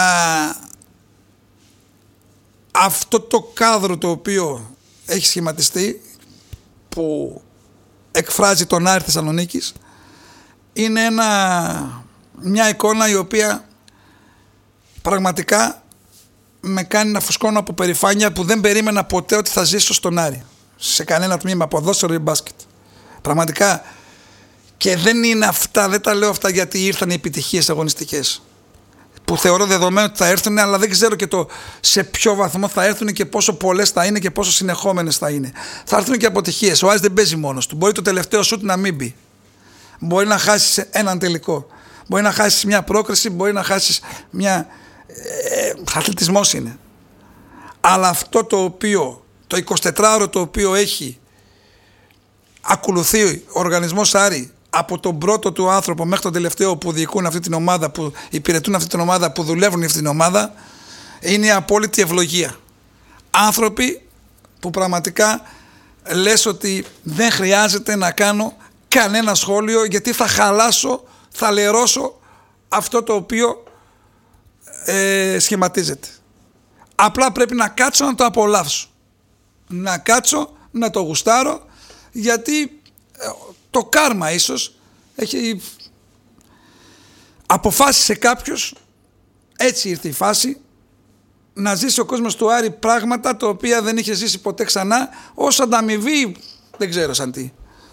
αυτό το κάδρο το οποίο έχει σχηματιστεί, που εκφράζει τον Άρη Θεσσαλονίκης, είναι μια εικόνα η οποία πραγματικά με κάνει να φουσκώνω από περηφάνεια, που δεν περίμενα ποτέ ότι θα ζήσω στον Άρη, σε κανένα τμήμα, ποδόσφαιρο ή μπάσκετ. Πραγματικά. Και δεν είναι αυτά, δεν τα λέω αυτά γιατί ήρθαν οι επιτυχίες αγωνιστικές, που θεωρώ δεδομένο ότι θα έρθουν, αλλά δεν ξέρω και σε ποιο βαθμό θα έρθουν και πόσο πολλές θα είναι και πόσο συνεχόμενες θα είναι. Θα έρθουν και αποτυχίες. Ο Άρης δεν παίζει μόνος του. Μπορεί το τελευταίο σούτ να μην μπει. Μπορεί να χάσεις έναν τελικό. Μπορεί να χάσεις μια πρόκριση, μπορεί να χάσεις μια... αθλητισμός είναι. Αλλά αυτό το οποίο, το 24ωρο το οποίο έχει ακολουθεί ο οργανισμός Άρη, από τον πρώτο του άνθρωπο μέχρι τον τελευταίο που διοικούν αυτή την ομάδα, που υπηρετούν αυτή την ομάδα, που δουλεύουν αυτή την ομάδα, είναι η απόλυτη ευλογία. Άνθρωποι που πραγματικά λες ότι δεν χρειάζεται να κάνω κανένα σχόλιο, γιατί θα χαλάσω, θα λερώσω αυτό το οποίο σχηματίζεται. Απλά πρέπει να κάτσω να το απολαύσω, να κάτσω να το γουστάρω, γιατί το κάρμα ίσως έχει αποφάσισε κάποιος, έτσι ήρθε η φάση, να ζήσει ο κόσμος του Άρη πράγματα τα οποία δεν είχε ζήσει ποτέ ξανά, ως ανταμοιβή δεν ξέρω σαν τι.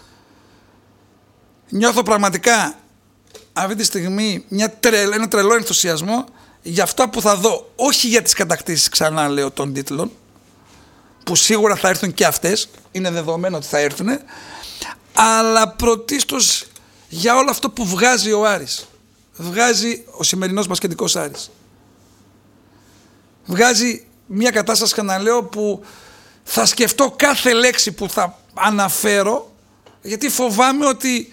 Νιώθω πραγματικά αυτή τη στιγμή ένα τρελό ενθουσιασμό για αυτά που θα δω, όχι για τις κατακτήσεις, ξανά λέω, των τίτλων, που σίγουρα θα έρθουν και αυτές, είναι δεδομένο ότι θα έρθουν, αλλά πρωτίστως για όλο αυτό που βγάζει ο Άρης, βγάζει ο σημερινός μπασκετικός Άρης. Βγάζει μια κατάσταση, ξαναλέω, που θα σκεφτώ κάθε λέξη που θα αναφέρω, γιατί φοβάμαι ότι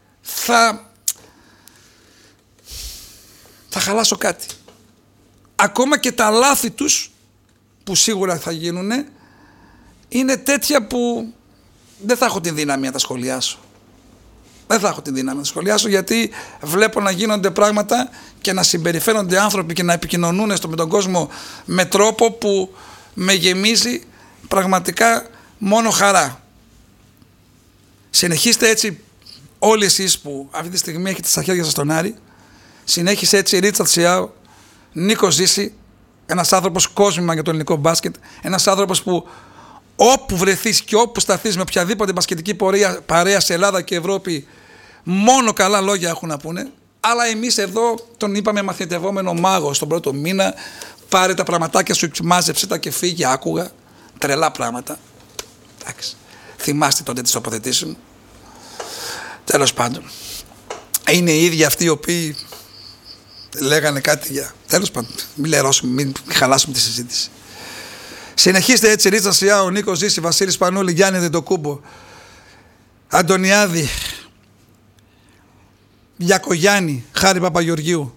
θα χαλάσω κάτι. Ακόμα και τα λάθη τους, που σίγουρα θα γίνουν, είναι τέτοια που δεν θα έχω τη δύναμη να τα σχολιάσω. Δεν θα έχω τη δύναμη να τα σχολιάσω, γιατί βλέπω να γίνονται πράγματα και να συμπεριφέρονται άνθρωποι και να επικοινωνούν με τον κόσμο με τρόπο που με γεμίζει πραγματικά μόνο χαρά. Συνεχίστε έτσι όλοι εσείς που αυτή τη στιγμή έχετε στα χέρια σας τον Άρη. Συνέχισε έτσι Ρίτσαρτ Σιάου, Νίκος Ζήση, ένας άνθρωπος κόσμημα για το ελληνικό μπάσκετ, ένας άνθρωπος που όπου βρεθείς και όπου σταθείς με οποιαδήποτε μπασκετική παρέα σε Ελλάδα και Ευρώπη, μόνο καλά λόγια έχουν να πούνε. Αλλά εμείς εδώ τον είπαμε μαθητευόμενο μάγο στον πρώτο μήνα. Πάρε τα πραγματάκια σου, μάζεψε τα και φύγε. Άκουγα τρελά πράγματα. Εντάξει. Θυμάστε τότε τις τοποθετήσεις μου. Τέλος πάντων, είναι οι ίδιοι αυτοί οι οποίοι λέγανε κάτι για... Τέλος πάντων, μην λερώσουμε, μην χαλάσουμε τη συζήτηση. Συνεχίστε έτσι Ρίτσα Σιάου, Νίκος Ζήση, Βασίλης Πανούλη, Γιάννη Δεντοκούμπο, Αντωνιάδη, Γιακογιάννη, Χάρη Παπαγεωργίου.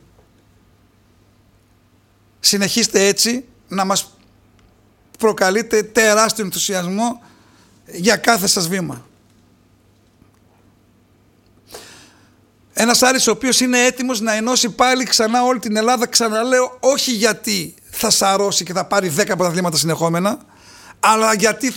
Συνεχίστε έτσι να μας προκαλείτε τεράστιο ενθουσιασμό για κάθε σας βήμα. Ένας Άρης ο οποίος είναι έτοιμος να ενώσει πάλι ξανά όλη την Ελλάδα, ξαναλέω, όχι γιατί θα σαρώσει και θα πάρει 10 πρωταθλήματα συνεχόμενα, αλλά γιατί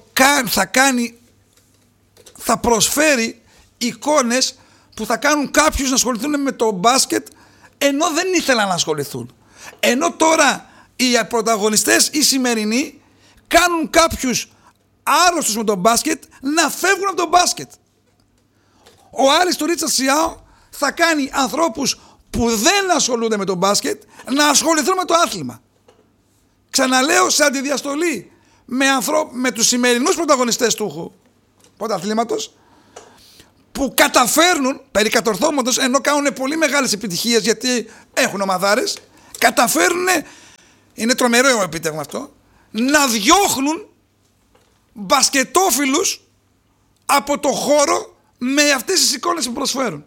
θα προσφέρει εικόνες που θα κάνουν κάποιους να ασχοληθούν με το μπάσκετ ενώ δεν ήθελαν να ασχοληθούν. Ενώ τώρα οι πρωταγωνιστές, οι σημερινοί, κάνουν κάποιους άρρωστους με το μπάσκετ να φεύγουν από το μπάσκετ. Ο Άρης του Ρίτσαρτ Σιάου θα κάνει ανθρώπους που δεν ασχολούνται με το μπάσκετ να ασχοληθούν με το άθλημα. Ξαναλέω, σε αντιδιαστολή με τους σημερινούς πρωταγωνιστές του πρωταθλήματος, που καταφέρνουν περί κατορθώματος, ενώ κάνουν πολύ μεγάλες επιτυχίες γιατί έχουν ομαδάρες, καταφέρνουν, είναι τρομερό επίτευγμα αυτό, να διώχνουν μπασκετόφιλους από το χώρο με αυτές τις εικόνες που προσφέρουν.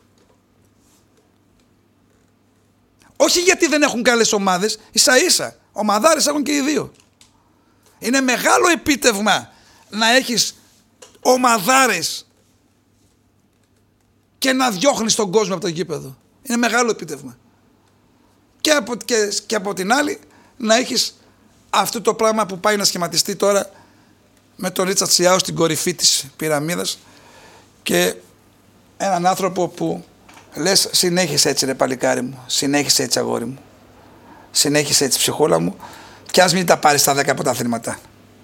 Όχι γιατί δεν έχουν καλές ομάδες, ίσα ίσα ομαδάρες έχουν και οι δύο. Είναι μεγάλο επίτευγμα να έχεις ομαδάρες και να διώχνεις τον κόσμο από το γήπεδο. Είναι μεγάλο επίτευγμα. Και από την άλλη να έχεις αυτό το πράγμα που πάει να σχηματιστεί τώρα με τον Ρίτσαρτ Σιάου στην κορυφή της πυραμίδας και έναν άνθρωπο που λες συνέχισε έτσι ρε παλικάρι μου, συνέχισε έτσι αγόρι μου, συνέχισε έτσι ψυχούλα μου και ας μην τα πάρεις τα 10 πρωταθλήματα.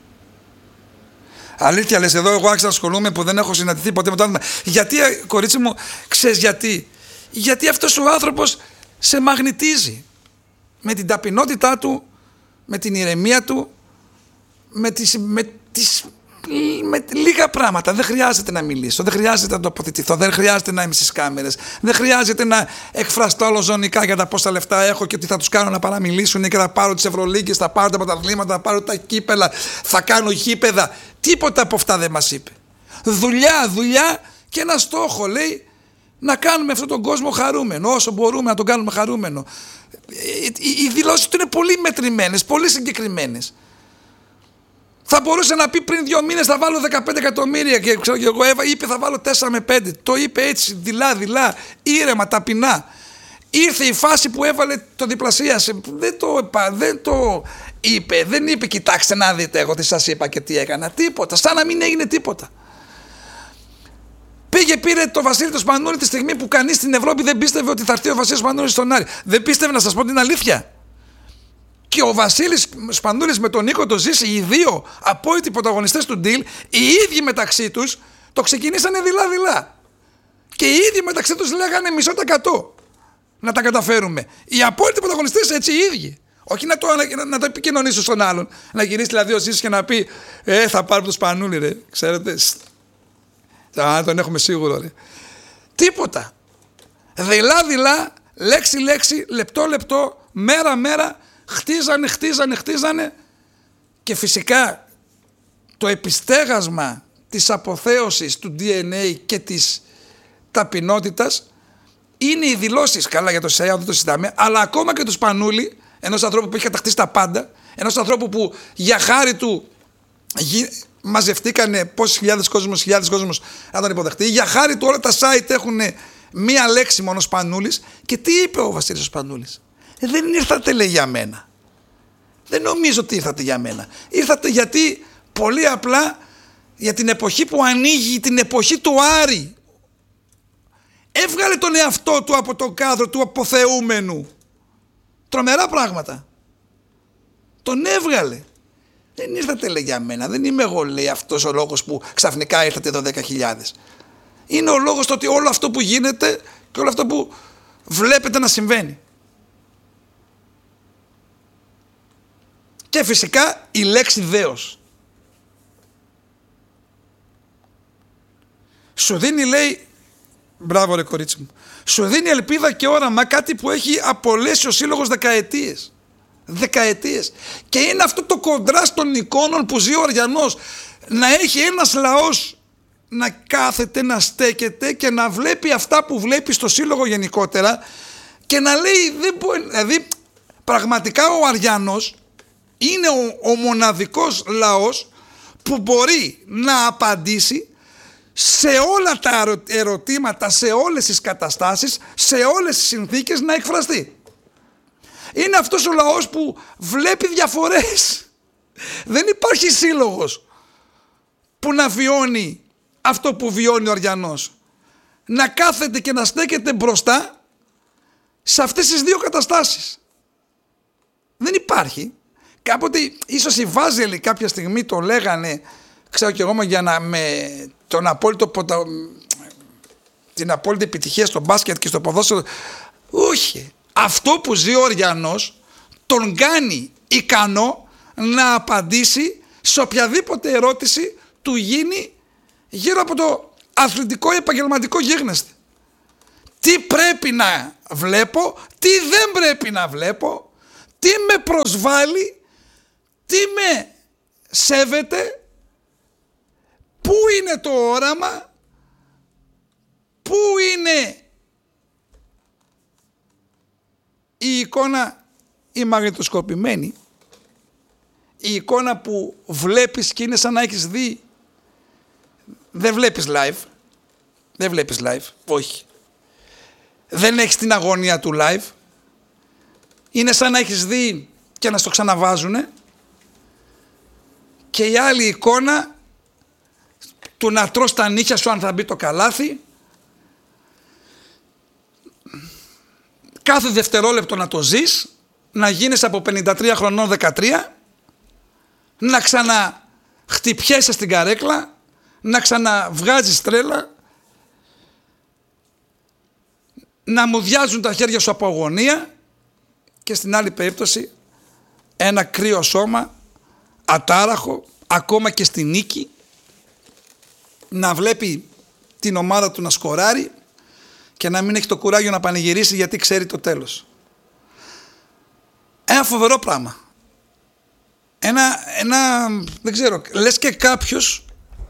Αλήθεια λες, εδώ εγώ άρχισα να ασχολούμαι που δεν έχω συναντηθεί ποτέ με το άθλημα. Γιατί κορίτσι μου, ξέρεις γιατί? Γιατί αυτός ο άνθρωπος σε μαγνητίζει με την ταπεινότητά του, με την ηρεμία του, με λίγα πράγματα. Δεν χρειάζεται να μιλήσω, δεν χρειάζεται να τοποθετηθώ, δεν χρειάζεται να είμαι στις κάμερες, δεν χρειάζεται να εκφραστώ αλοζωνικά για τα πόσα λεφτά έχω και τι θα τους κάνω να παραμιλήσουν και θα πάρω τις Ευρωλίγκες, θα πάρω τα πρωταθλήματα, θα πάρω τα κύπελα, θα κάνω γήπεδα. Τίποτα από αυτά δεν μας είπε. Δουλειά και ένα στόχο, λέει, να κάνουμε αυτόν τον κόσμο χαρούμενο, όσο μπορούμε να τον κάνουμε χαρούμενο. Οι δηλώσεις του είναι πολύ μετρημένες, πολύ συγκεκριμένες. Θα μπορούσε να πει πριν 2 μήνες θα βάλω 15 εκατομμύρια και ξέρω και εγώ είπε θα βάλω 4 με 5. Το είπε έτσι δειλά, ήρεμα, ταπεινά. Ήρθε η φάση που έβαλε, το διπλασίασε. Δεν το είπε, δεν είπε κοιτάξτε να δείτε εγώ τι σας είπα και τι έκανα. Τίποτα, σαν να μην έγινε τίποτα. Πήρε το Βασίλη το Σπανούλη τη στιγμή που κανείς στην Ευρώπη δεν πίστευε ότι θα έρθει ο Βασίλης Σπανούλης στον Άρη. Δεν πίστευε, να σας πω την αλήθεια. Και ο Βασίλης Σπανούλης με τον Νίκο το Ζήση, οι δύο απόλυτοι πρωταγωνιστές του deal, οι ίδιοι μεταξύ τους το ξεκινήσανε δειλά. Και οι ίδιοι μεταξύ τους λέγανε 0% να τα καταφέρουμε. Οι απόλυτοι πρωταγωνιστές έτσι οι ίδιοι. Όχι να το επικοινωνήσω στον άλλον. Να γυρίσει δηλαδή ο Ζήσης και να πει θα πάρουμε το Σπανούλη ρε. Ξέρετε. Αν τον έχουμε σίγουρο ρε. Τίποτα. Δειλά, λέξη, λεπτό, μέρα. Χτίζανε και φυσικά το επιστέγασμα της αποθέωσης του DNA και της ταπεινότητας είναι οι δηλώσεις, καλά για το ΣΕΑ δεν το συζητάμε, αλλά ακόμα και του Σπανούλη, ενός ανθρώπου που έχει κατακτήσει τα πάντα, ενός ανθρώπου που για χάρη του μαζευτήκανε πόσες χιλιάδες κόσμος να τον υποδεχτεί, για χάρη του όλα τα site έχουν μία λέξη μόνο Σπανούλης. Και τι είπε ο Βασίλης ο Σπανούλης? Δεν ήρθατε λέει για μένα. Δεν νομίζω ότι ήρθατε για μένα. Ήρθατε γιατί πολύ απλά για την εποχή που ανοίγει, την εποχή του Άρη. Έβγαλε τον εαυτό του από το κάδρο του αποθεούμενου. Τρομερά πράγματα. Τον έβγαλε. Δεν ήρθατε λέει για μένα. Δεν είμαι εγώ λέει αυτός ο λόγος που ξαφνικά ήρθατε εδώ 10.000. Είναι ο λόγος ότι όλο αυτό που γίνεται και όλο αυτό που βλέπετε να συμβαίνει. Και φυσικά η λέξη δέος. Σου δίνει λέει, μπράβο ρε κορίτσι μου, σου δίνει ελπίδα και όραμα, κάτι που έχει απολέσει ο σύλλογος δεκαετίες. Και είναι αυτό το κοντράστ των εικόνων που ζει ο Αριανός. Να έχει ένας λαός να κάθεται, να στέκεται και να βλέπει αυτά που βλέπει στο σύλλογο γενικότερα και να λέει, δηλαδή πραγματικά ο Αριανός είναι ο μοναδικός λαός που μπορεί να απαντήσει σε όλα τα ερωτήματα, σε όλες τις καταστάσεις, σε όλες τις συνθήκες να εκφραστεί. Είναι αυτός ο λαός που βλέπει διαφορές. Δεν υπάρχει σύλλογος που να βιώνει αυτό που βιώνει ο Αριανός. Να κάθεται και να στέκεται μπροστά σε αυτές τις δύο καταστάσεις. Δεν υπάρχει. Κάποτε ίσως οι Βάζελοι κάποια στιγμή το λέγανε, ξέρω και εγώ, για να με την απόλυτη επιτυχία στο μπάσκετ και στο ποδόσφαιρο. Όχι. Αυτό που ζει ο Αριανός τον κάνει ικανό να απαντήσει σε οποιαδήποτε ερώτηση του γίνει γύρω από το αθλητικό επαγγελματικό γίγνεσθε. Τι πρέπει να βλέπω, τι δεν πρέπει να βλέπω, τι με προσβάλλει, τι με σέβεται, πού είναι το όραμα, πού είναι η εικόνα η μαγνητοσκοπημένη, η εικόνα που βλέπεις και είναι σαν να έχεις δει. Δεν βλέπεις live, όχι. Δεν έχεις την αγωνία του live. Είναι σαν να έχεις δει και να στο ξαναβάζουνε. Και η άλλη εικόνα του να τρως τα νύχια σου αν θα μπει το καλάθι. Κάθε δευτερόλεπτο να το ζεις, να γίνεις από 53 χρονών 13, να ξαναχτυπιέσαι στην καρέκλα, να ξαναβγάζεις τρέλα, να μουδιάζουν τα χέρια σου από αγωνία και στην άλλη περίπτωση ένα κρύο σώμα, ατάραχο, ακόμα και στη νίκη, να βλέπει την ομάδα του να σκοράρει και να μην έχει το κουράγιο να πανηγυρίσει γιατί ξέρει το τέλος. Ένα φοβερό πράγμα. Δεν ξέρω, λες και κάποιος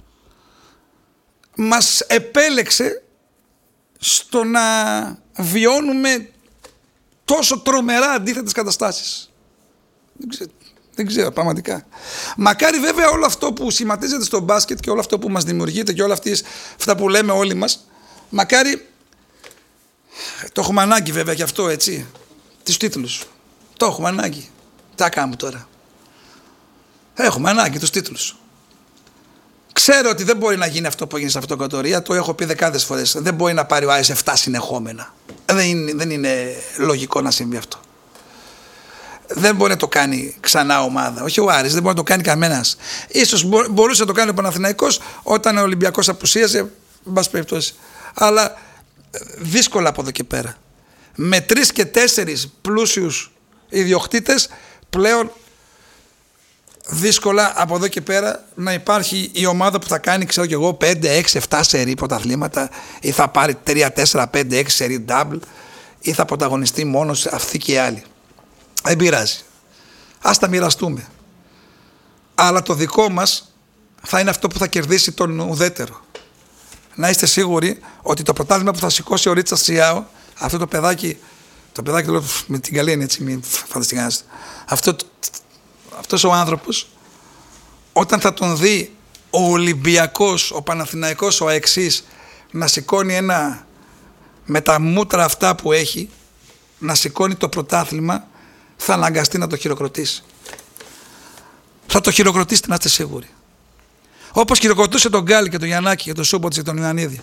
μας επέλεξε στο να βιώνουμε τόσο τρομερά αντίθετες καταστάσεις. Δεν ξέρω πραγματικά. Μακάρι βέβαια όλο αυτό που σχηματίζεται στο μπάσκετ και όλο αυτό που μας δημιουργείται και όλα αυτά που λέμε όλοι μας, μακάρι, το έχουμε ανάγκη βέβαια και αυτό, έτσι, τις τίτλους. Το έχουμε ανάγκη. Τι κάνουμε τώρα. Έχουμε ανάγκη τους τίτλους. Ξέρω ότι δεν μπορεί να γίνει αυτό που έγινε σε αυτοκρατορία, το έχω πει δεκάδες φορές. Δεν μπορεί να πάρει ο Άρης 7 συνεχόμενα. Δεν είναι λογικό να συμβεί αυτό. Δεν μπορεί να το κάνει ξανά ομάδα. Όχι ο Άρης, δεν μπορεί να το κάνει κανένας. Ίσως μπορούσε να το κάνει ο Παναθηναϊκός όταν ο Ολυμπιακός απουσίαζε, εν πάση περιπτώσει. Αλλά δύσκολα από εδώ και πέρα. Με 3 και 4 πλούσιους ιδιοκτήτες πλέον δύσκολα από εδώ και πέρα να υπάρχει η ομάδα που θα κάνει, ξέρω κι εγώ, 5, 6, 7 σερί πρωταθλήματα ή θα πάρει 3, 4, 5, 6 σερί double ή θα πρωταγωνιστεί μόνος αυτή και η άλλη. Δεν πειράζει. Ας τα μοιραστούμε. Αλλά το δικό μας θα είναι αυτό που θα κερδίσει τον ουδέτερο. Να είστε σίγουροι ότι το πρωτάθλημα που θα σηκώσει ο Ρίτσαρτ Σιάο, αυτό το παιδάκι το λέω με την καλή έννοια, έτσι, μην φανταστικάζεστε. Αυτός ο άνθρωπος, όταν θα τον δει ο Ολυμπιακός, ο Παναθηναϊκός, ο Αεξής να σηκώνει με τα μούτρα αυτά που έχει, να σηκώνει το πρωτάθλημα, θα αναγκαστεί να το χειροκροτήσει. Θα το χειροκροτήσετε, να είστε σίγουροι. Όπως χειροκροτούσε τον Γκάλι και τον Γιαννάκη και τον Σούμποτς και τον Ιωαννίδη.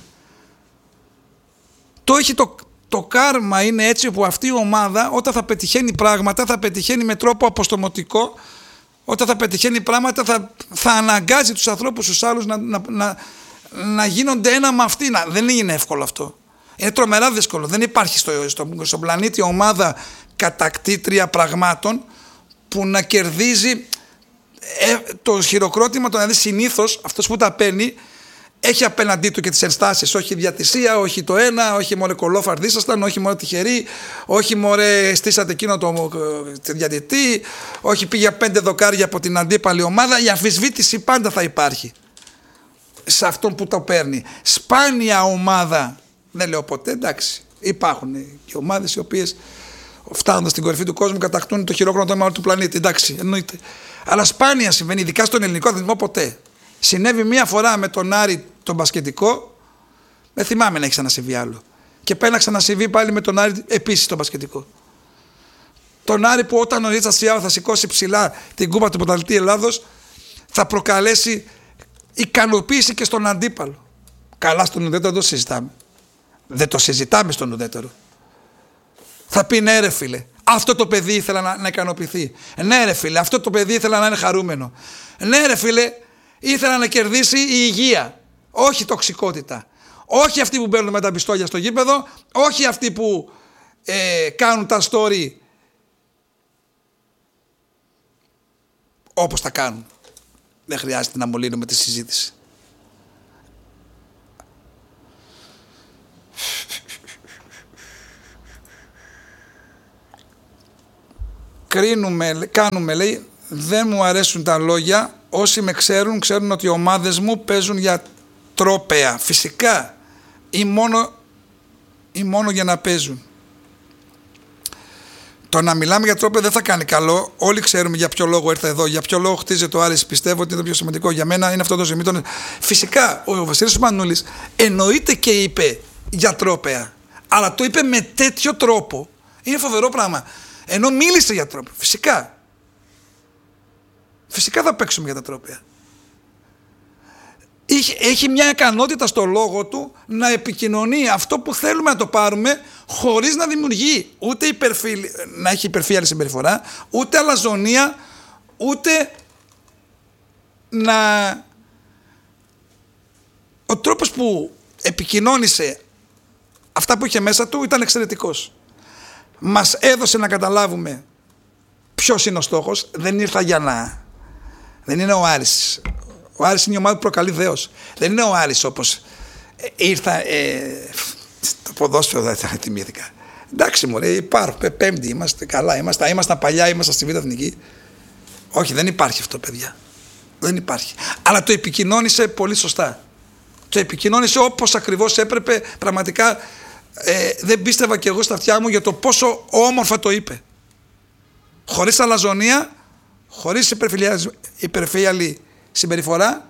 Το κάρμα είναι έτσι που αυτή η ομάδα όταν θα πετυχαίνει πράγματα θα πετυχαίνει με τρόπο αποστομωτικό. Όταν θα πετυχαίνει πράγματα θα αναγκάζει τους ανθρώπους τους άλλους να γίνονται ένα με αυτή. Δεν είναι εύκολο αυτό. Είναι τρομερά δύσκολο. Δεν υπάρχει στον πλανήτη ομάδα κατακτήτρια πραγμάτων που να κερδίζει το χειροκρότημα. Δηλαδή συνήθως αυτός που τα παίρνει έχει απέναντί του και τις ενστάσεις. Όχι διατησία, όχι το ένα, όχι μωρέ κολόφαρδοι ήσασταν, όχι μωρέ τυχεροί, όχι μωρέ στήσατε εκείνο το διαιτητή, όχι πήγε 5 δοκάρια από την αντίπαλη ομάδα. Η αμφισβήτηση πάντα θα υπάρχει σε αυτόν που το παίρνει. Σπάνια ομάδα, δεν λέω ποτέ, εντάξει, υπάρχουν και ομάδες οι οποίες φτάνοντας στην κορυφή του κόσμου κατακτούν το χειρόκρονο του πλανήτη, εντάξει, εννοείται. Αλλά σπάνια συμβαίνει, ειδικά στον ελληνικό αθλητισμό, ποτέ. Συνέβη μία φορά με τον Άρη τον μπασκετικό, δεν θυμάμαι να έχει ξανασυμβεί άλλο. Και πέρα να ξανασυμβεί πάλι με τον Άρη επίσης τον μπασκετικό. Τον Άρη που όταν ο Ρίτσαρτ Σιάο θα σηκώσει ψηλά την κούπα του πρωταθλητή Ελλάδος, θα προκαλέσει ικανοποίηση και στον αντίπαλο. Καλά, στον ουδέτερο δεν το συζητάμε. Δεν το συζητάμε στον ουδέτερο. Θα πει ναι ρε φίλε, αυτό το παιδί ήθελα να ικανοποιηθεί. Ναι ρε φίλε, αυτό το παιδί ήθελα να είναι χαρούμενο. Ναι ρε φίλε, ήθελα να κερδίσει η υγεία, όχι η τοξικότητα. Όχι αυτοί που μπαίνουν με τα πιστόλια στο γήπεδο, όχι αυτοί που κάνουν τα story όπως τα κάνουν. Δεν χρειάζεται να μολύνουμε τη συζήτηση. κάνουμε, λέει, δεν μου αρέσουν τα λόγια. Όσοι με ξέρουν ότι οι ομάδες μου παίζουν για τρόπαια. Φυσικά. Ή μόνο για να παίζουν. Το να μιλάμε για τρόπαια δεν θα κάνει καλό. Όλοι ξέρουμε για ποιο λόγο ήρθε εδώ, για ποιο λόγο χτίζεται ο Άρης. Πιστεύω ότι είναι το πιο σημαντικό. Για μένα είναι αυτό το σημείο. Φυσικά ο Βασίλης Μανούλης εννοείται και είπε για τρόπαια. Αλλά το είπε με τέτοιο τρόπο. Είναι φοβερό πράγμα. Ενώ μίλησε για τρόπο. Φυσικά. Φυσικά θα παίξουμε για τα τρόπαια. Έχει μια ικανότητα στο λόγο του να επικοινωνεί αυτό που θέλουμε να το πάρουμε, χωρίς να δημιουργεί ούτε να έχει υπερφύαλη συμπεριφορά, ούτε αλαζονία, ούτε να... Ο τρόπος που επικοινώνησε αυτά που είχε μέσα του ήταν εξαιρετικός. Μας έδωσε να καταλάβουμε ποιος είναι ο στόχος. Δεν ήρθα για να... Δεν είναι ο Άρης. Ο Άρης είναι η ομάδα που προκαλεί δέος. Δεν είναι ο Άρης όπως ήρθα... το ποδόσφαιρο δεν θα τιμήθηκα. Εντάξει μωρέ, υπάρχουμε, πέμπτη, είμαστε καλά, ήμασταν παλιά, ήμασταν στη Β' Εθνική. Όχι, δεν υπάρχει αυτό, παιδιά. Δεν υπάρχει. Αλλά το επικοινώνησε πολύ σωστά. Το επικοινώνησε όπως ακριβώς έπρεπε. Πραγματικά δεν πίστευα κι εγώ στα αυτιά μου για το πόσο όμορφα το είπε. Χωρίς αλαζονία, χωρίς υπερφύαλη συμπεριφορά,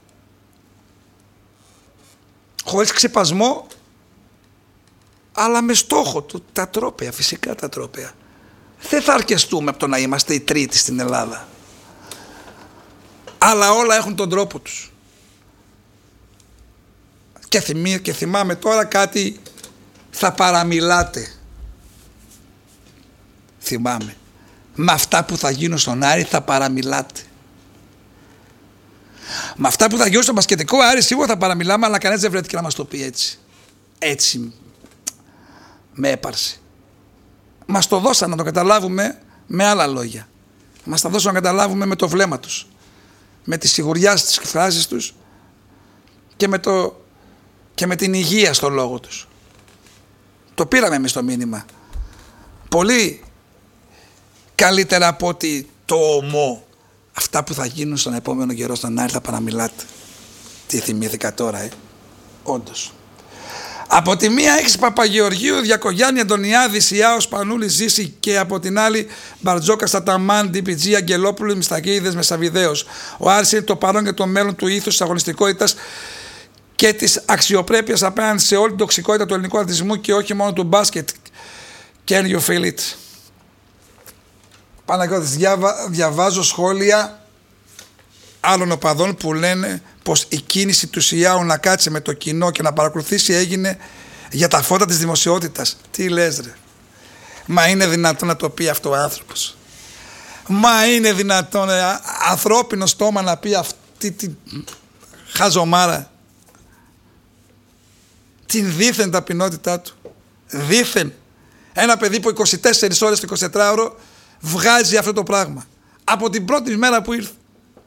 χωρίς ξεπασμό, αλλά με στόχο τα τρόπαια, φυσικά τα τρόπαια. Δεν θα αρκεστούμε από το να είμαστε οι τρίτοι στην Ελλάδα. Αλλά όλα έχουν τον τρόπο τους. Και θυμάμαι τώρα κάτι, θα παραμιλάτε. Θυμάμαι. Με αυτά που θα γίνουν στον Άρη θα παραμιλάτε. Με αυτά που θα γίνουν στο μπασκετικό Άρη σίγουρα θα παραμιλάμε, αλλά κανένας δεν βρέθηκε να μας το πει έτσι. Έτσι με έπαρση. Μας το δώσαν να το καταλάβουμε με άλλα λόγια. Μας τα δώσαν να καταλάβουμε με το βλέμμα τους, με τη σιγουριά στις εκφράσεις τους και με την υγεία στο λόγο τους. Το πήραμε εμείς το μήνυμα. Πολύ καλύτερα από ότι το ομό. Αυτά που θα γίνουν στον επόμενο καιρό στον Άρη θα παραμιλάτε. Τι θυμήθηκα τώρα, όντως. Από τη μία έχεις Παπαγεωργίου, Διακογιάννη, Αντωνιάδη, Σιάος, Πανούλη, Ζήση, και από την άλλη Μπαρτζόκα, Σταταμάν, DPG, Αγγελόπουλου, Μιστακίδης, Μεσαβιδαίος. Ο Άρης είναι το παρόν και το μέλλον του ήθους, της αγωνιστικότητας και της αξιοπρέπειας απέναντι σε όλη την τοξικότητα του ελληνικού αθλητισμού και όχι μόνο του μπάσκετ. Can you feel it? Παναγιώτης, διαβάζω σχόλια άλλων οπαδών που λένε πως η κίνηση του Σιάου να κάτσει με το κοινό και να παρακολουθήσει έγινε για τα φώτα της δημοσιότητας. Τι λες ρε? Μα είναι δυνατόν να το πει αυτό ο άνθρωπος? Μα είναι δυνατόν ανθρώπινο στόμα να πει αυτή τη χαζομάρα? Την δίθεν ταπεινότητά του. Δίθεν. Ένα παιδί που 24 ώρες το 24ωρο βγάζει αυτό το πράγμα. Από την πρώτη μέρα που ήρθε.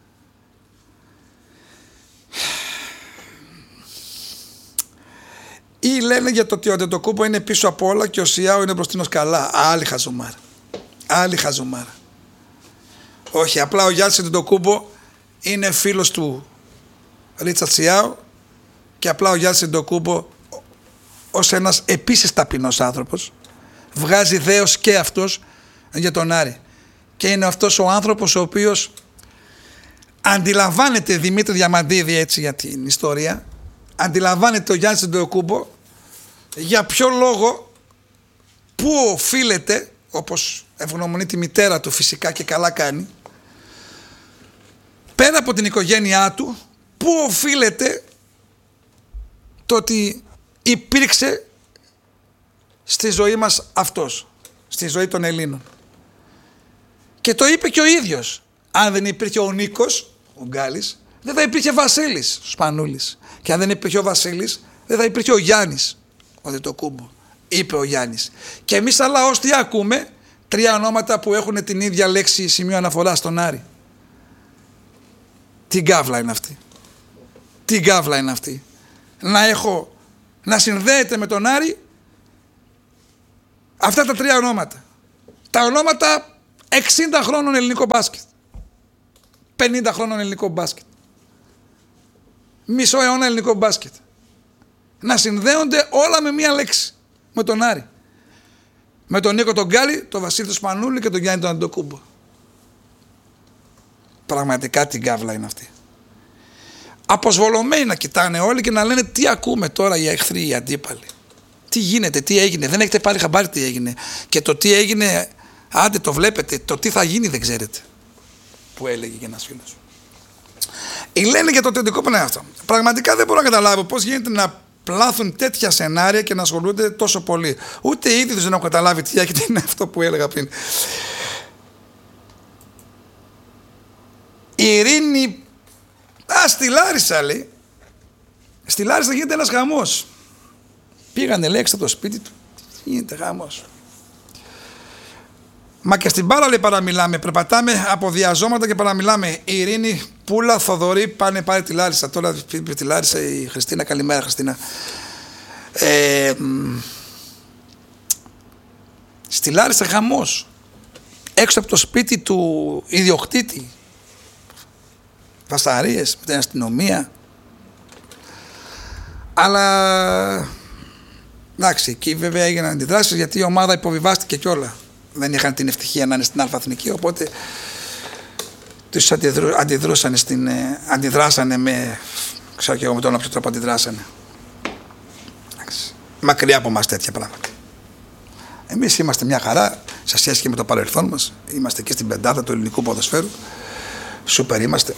Ή λένε για το ότι ο Αντετοκούμπο είναι πίσω από όλα και ο Σιάου είναι μπροστινός. Καλά. Άλλη χαζομάρα. Άλλη χαζομάρα. Όχι, απλά ο Γιάννης Αντετοκούμπο είναι φίλος του Ρίτσαρτ Σιάου και απλά ο Γιάννης Αντετοκούμπο ως ένας επίσης ταπεινός άνθρωπος βγάζει δέος και αυτός για τον Άρη. Και είναι αυτός ο άνθρωπος ο οποίος αντιλαμβάνεται, Δημήτρη Διαμαντίδη, έτσι για την ιστορία, αντιλαμβάνεται ο Γιάννης Αντετοκούμπο για ποιο λόγο, πού οφείλεται, όπως ευγνωμονεί τη μητέρα του φυσικά και καλά κάνει, πέρα από την οικογένειά του, πού οφείλεται το ότι υπήρξε στη ζωή μας αυτός, στη ζωή των Ελλήνων. Και το είπε και ο ίδιος. Αν δεν υπήρχε ο Νίκος, ο Γκάλης, δεν θα υπήρχε Βασίλης, ο Σπανούλης. Και αν δεν υπήρχε ο Βασίλης, δεν θα υπήρχε ο Γιάννης, ο Αντετοκούμπο. Είπε ο Γιάννης. Και εμείς σαν λαός τι ακούμε? Τρία ονόματα που έχουν την ίδια λέξη σημείο αναφορά στον Άρη. Τι γκάβλα είναι αυτή? Τι γκάβλα είναι αυτή? Να συνδέεται με τον Άρη αυτά τα τρία ονόματα. Τα ονόματα 60 χρόνων ελληνικό μπάσκετ. 50 χρόνων ελληνικό μπάσκετ. Μισό αιώνα ελληνικό μπάσκετ. Να συνδέονται όλα με μία λέξη. Με τον Άρη. Με τον Νίκο τον Γκάλη, τον Βασίλη τον Σπανούλη και τον Γιάννη τον Αντοκούμπο. Πραγματικά την κάβλα είναι αυτή. Αποσβολωμένοι να κοιτάνε όλοι και να λένε τι ακούμε τώρα οι εχθροί, οι αντίπαλοι. Τι γίνεται, τι έγινε. Δεν έχετε πάρει χαμπάρι τι έγινε. Και το τι έγινε, άντε το βλέπετε. Το τι θα γίνει δεν ξέρετε. Που έλεγε και ένας φίλος. Λένε για το τεντικό πνεύμα. Πραγματικά δεν μπορώ να καταλάβω πώς γίνεται να πλάθουν τέτοια σενάρια και να ασχολούνται τόσο πολύ. Ούτε οι ίδιοι δεν έχουν καταλάβει τι έγινε, είναι αυτό που έλεγα πριν. Η Ειρήνη, στη Λάρισα λέει. Στη Λάρισα γίνεται ένας χαμός. Πήγανε λέει έξω από το σπίτι του. Γίνεται χαμός. Μα και στην Πάρα λέει παραμιλάμε. Περπατάμε από διαζώματα και παραμιλάμε. Η Ειρήνη, Πούλα, Θοδωρή πάνε πάρει τη Λάρισα. Τώρα πήγε τη Λάρισα η Χριστίνα. Καλημέρα Χριστίνα. Στη Λάρισα χαμός. Έξω από το σπίτι του ιδιοκτήτη. Φασαρίες με την αστυνομία. Αλλά εντάξει, εκεί βέβαια έγιναν αντιδράσεις γιατί η ομάδα υποβιβάστηκε κιόλα. Δεν είχαν την ευτυχία να είναι στην Αλφα-Εθνική, οπότε τους αντιδράσανε με, ξέρω και εγώ με τον όποιο τρόπο αντιδράσανε. Μακριά από μας τέτοια πράγματα. Εμείς είμαστε μια χαρά σε σχέση και με το παρελθόν μας. Είμαστε και στην πεντάδα του ελληνικού ποδοσφαίρου. Σούπερ είμαστε.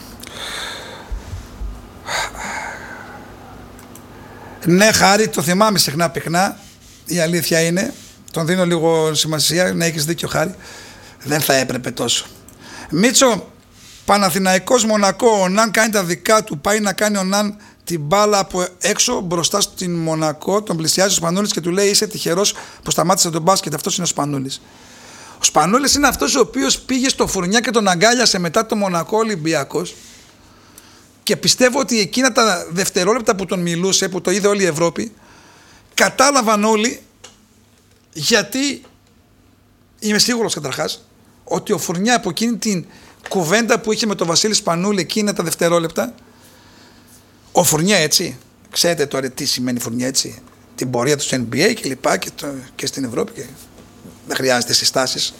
Ναι, Χάρη, το θυμάμαι συχνά πυκνά. Η αλήθεια είναι. Τον δίνω λίγο σημασία, να έχεις δίκιο Χάρη. Δεν θα έπρεπε τόσο. Μίτσο, Παναθηναϊκός Μονακό. Ο Ναν κάνει τα δικά του. Πάει να κάνει ο Ναν την μπάλα από έξω μπροστά στην Μονακό. Τον πλησιάζει ο Σπανούλης και του λέει: είσαι τυχερός που σταμάτησε τον μπάσκετ. Αυτός είναι ο Σπανούλης. Ο Σπανούλης είναι αυτός ο οποίος πήγε στο Φουρνιά και τον αγκάλιασε μετά το Μονακό Ολυμπιακός. Και πιστεύω ότι εκείνα τα δευτερόλεπτα που τον μιλούσε, που το είδε όλη η Ευρώπη, κατάλαβαν όλοι. Γιατί είμαι σίγουρος καταρχάς ότι ο Φουρνιά από εκείνη την κουβέντα που είχε με τον Βασίλη Σπανούλη εκείνα τα δευτερόλεπτα, ο Φουρνιά έτσι, ξέρετε τώρα τι σημαίνει Φουρνιά έτσι, την πορεία του στο NBA και λοιπά και στην Ευρώπη και δεν χρειάζεται συστάσεις.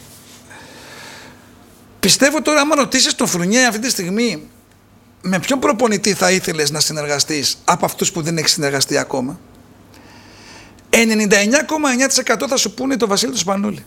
Πιστεύω τώρα άμα ρωτήσεις τον Φουρνιά αυτή τη στιγμή με ποιον προπονητή θα ήθελες να συνεργαστείς από αυτούς που δεν έχεις συνεργαστεί ακόμα, 99,9% θα σου πούνε το Βασίλη του Σπανούλη.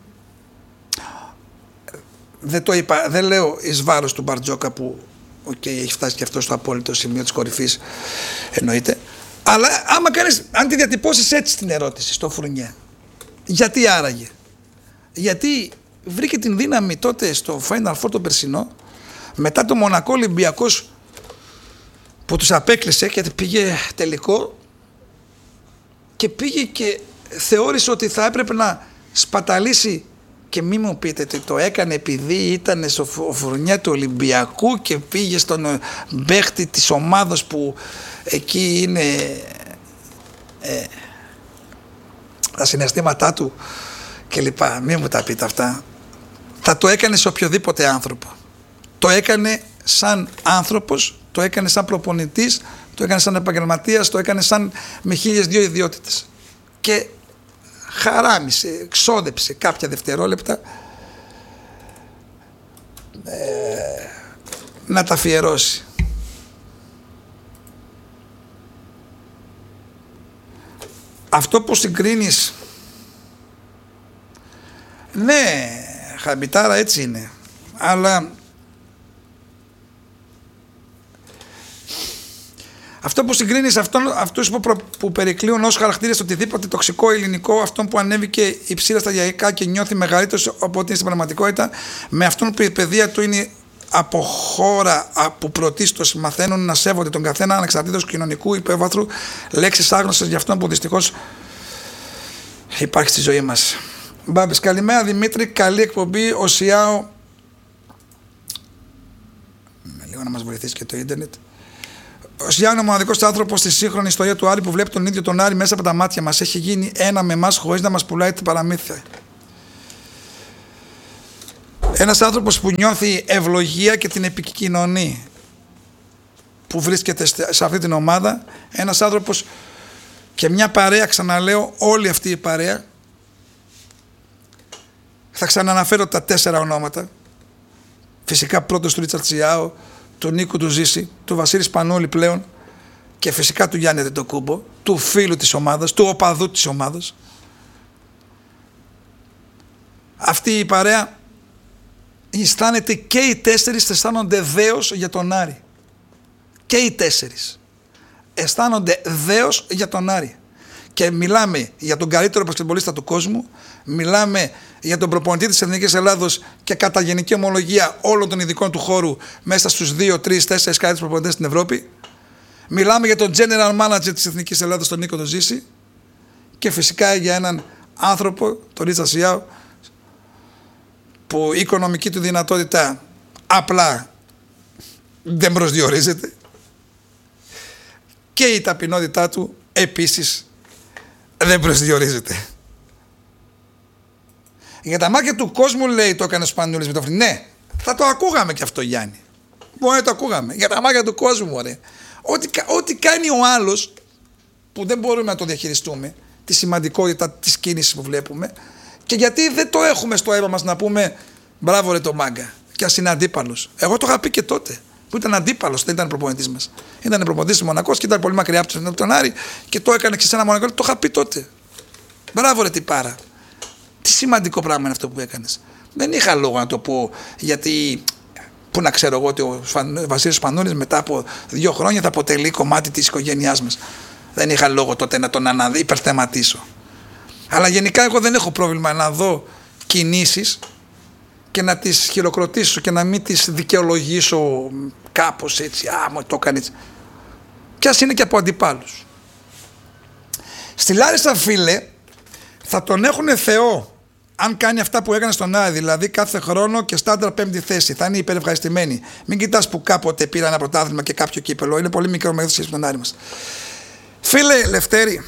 Δεν το είπα, δεν λέω εις βάρος του Μπαρτζόκα που έχει φτάσει και αυτό στο απόλυτο σημείο της κορυφής, εννοείται. Αλλά αν τη διατυπώσεις έτσι την ερώτηση στο Φουρνιά, γιατί άραγε? Γιατί βρήκε την δύναμη τότε στο Final Four το περσινό, μετά το Μονακό Ολυμπιακός που τους απέκλεισε και πήγε τελικό, και πήγε και θεώρησε ότι θα έπρεπε να σπαταλήσει, και μη μου πείτε ότι το έκανε επειδή ήταν στο Φουρνιά του Ολυμπιακού και πήγε στον παίχτη της ομάδος που εκεί είναι τα συναισθήματά του και λοιπά. Μη μου τα πείτε αυτά. Θα το έκανε σε οποιοδήποτε άνθρωπο. Το έκανε σαν άνθρωπος, το έκανε σαν προπονητής, το έκανε σαν επαγγελματίας, το έκανε σαν με 1002 ιδιότητες. Και χαράμισε, ξόδεψε κάποια δευτερόλεπτα να τα αφιερώσει. Αυτό που συγκρίνεις, ναι, χαμπιτάρα έτσι είναι, αλλά αυτό που συγκρίνεις αυτούς που περικλείουν ως χαρακτήρες οτιδήποτε τοξικό ελληνικό, αυτόν που ανέβηκε υψηλά σταδιακά και νιώθει μεγαλύτερος από ό,τι είναι στην πραγματικότητα, με αυτόν που η παιδεία του είναι από χώρα που πρωτίστως μαθαίνουν να σέβονται τον καθένα ανεξαρτήτως κοινωνικού υπέβαθρου, λέξεις άγνωστες για αυτόν που δυστυχώς υπάρχει στη ζωή μας. Μπάμπης, καλημέρα Δημήτρη, καλή εκπομπή. Ο Σιάο, λίγο να μας βοηθήσει και το ίντερνετ. Ο Σιάο είναι ο μοναδικός άνθρωπος στη σύγχρονη ιστορία του Άρη που βλέπει τον ίδιο τον Άρη μέσα από τα μάτια μας. Έχει γίνει ένα με εμάς χωρίς να μας πουλάει την παραμύθια. Ένας άνθρωπος που νιώθει ευλογία και την επικοινωνεί, που βρίσκεται σε αυτή την ομάδα. Ένας άνθρωπος και μια παρέα, ξαναλέω, όλη αυτή η παρέα. Θα ξαναναφέρω τα 4 ονόματα. Φυσικά πρώτος του Ρίτσαρτ Σιάο, του Νίκου του Ζήση, του Βασίλη Σπανούλη πλέον και φυσικά του Γιάννη Αντετοκούμπο, του φίλου της ομάδας, του οπαδού της ομάδας. Αυτή η παρέα αισθάνεται, και οι 4 αισθάνονται δέος για τον Άρη. Και οι 4 αισθάνονται δέος για τον Άρη. Και μιλάμε για τον καλύτερο μπασκετμπολίστα του κόσμου, μιλάμε για τον προπονητή της Εθνικής Ελλάδος και κατά γενική ομολογία όλων των ειδικών του χώρου μέσα στους 2, 3, 4 καλύτερους προπονητές στην Ευρώπη. Μιλάμε για τον general manager της Εθνικής Ελλάδος, τον Νίκο τον Ζήση, και φυσικά για έναν άνθρωπο, τον Ρίτσαρτ Σιάο, που η οικονομική του δυνατότητα απλά δεν προσδιορίζεται και η ταπεινότητά του επίσης δεν προσδιορίζεται. Για τα μάτια του κόσμου, λέει, το έκανε ο Σπανούλης με το Φρυδί. Ναι, θα το ακούγαμε και αυτό, Γιάννη. Μπορεί να το ακούγαμε. Για τα μάτια του κόσμου, ωραία. Ό,τι κάνει ο άλλος, που δεν μπορούμε να το διαχειριστούμε, τη σημαντικότητα της κίνησης που βλέπουμε, και γιατί δεν το έχουμε στο αίμα μας να πούμε μπράβο ρε το μάγκα, και ας είναι αντίπαλος. Εγώ το είχα πει και τότε, που ήταν αντίπαλος, δεν ήταν προπονητής μας. Ήταν προπονητής του Μονακός και ήταν πολύ μακριά από τον Άρη και το έκανε και σε ένα Μονακό. Το είχα πει τότε. Μπράβο ρε τυπάρα. Τι σημαντικό πράγμα είναι αυτό που έκανες. Δεν είχα λόγο να το πω, γιατί πού να ξέρω εγώ ότι ο Βασίλης Σπανούλης μετά από 2 χρόνια θα αποτελεί κομμάτι της οικογένειάς μας. Δεν είχα λόγο τότε να τον υπερθεματίσω. Αλλά γενικά εγώ δεν έχω πρόβλημα να δω κινήσεις και να τις χειροκροτήσω και να μην τις δικαιολογήσω κάπως έτσι. Μου το έκανε έτσι. Κι ας είναι και από αντιπάλους. Στη Λάρισα, φίλε, θα τον έχουνε Θεό αν κάνει αυτά που έκανε στον Άρη, δηλαδή κάθε χρόνο και στάνταρ 5η θέση. Θα είναι υπερευχαριστημένοι. Μην κοιτάς που κάποτε πήρα ένα πρωτάθλημα και κάποιο κύπελο. Είναι πολύ μικρό μέγεθος σχέση με τον Άρη μας. Φίλε Λευτέρη,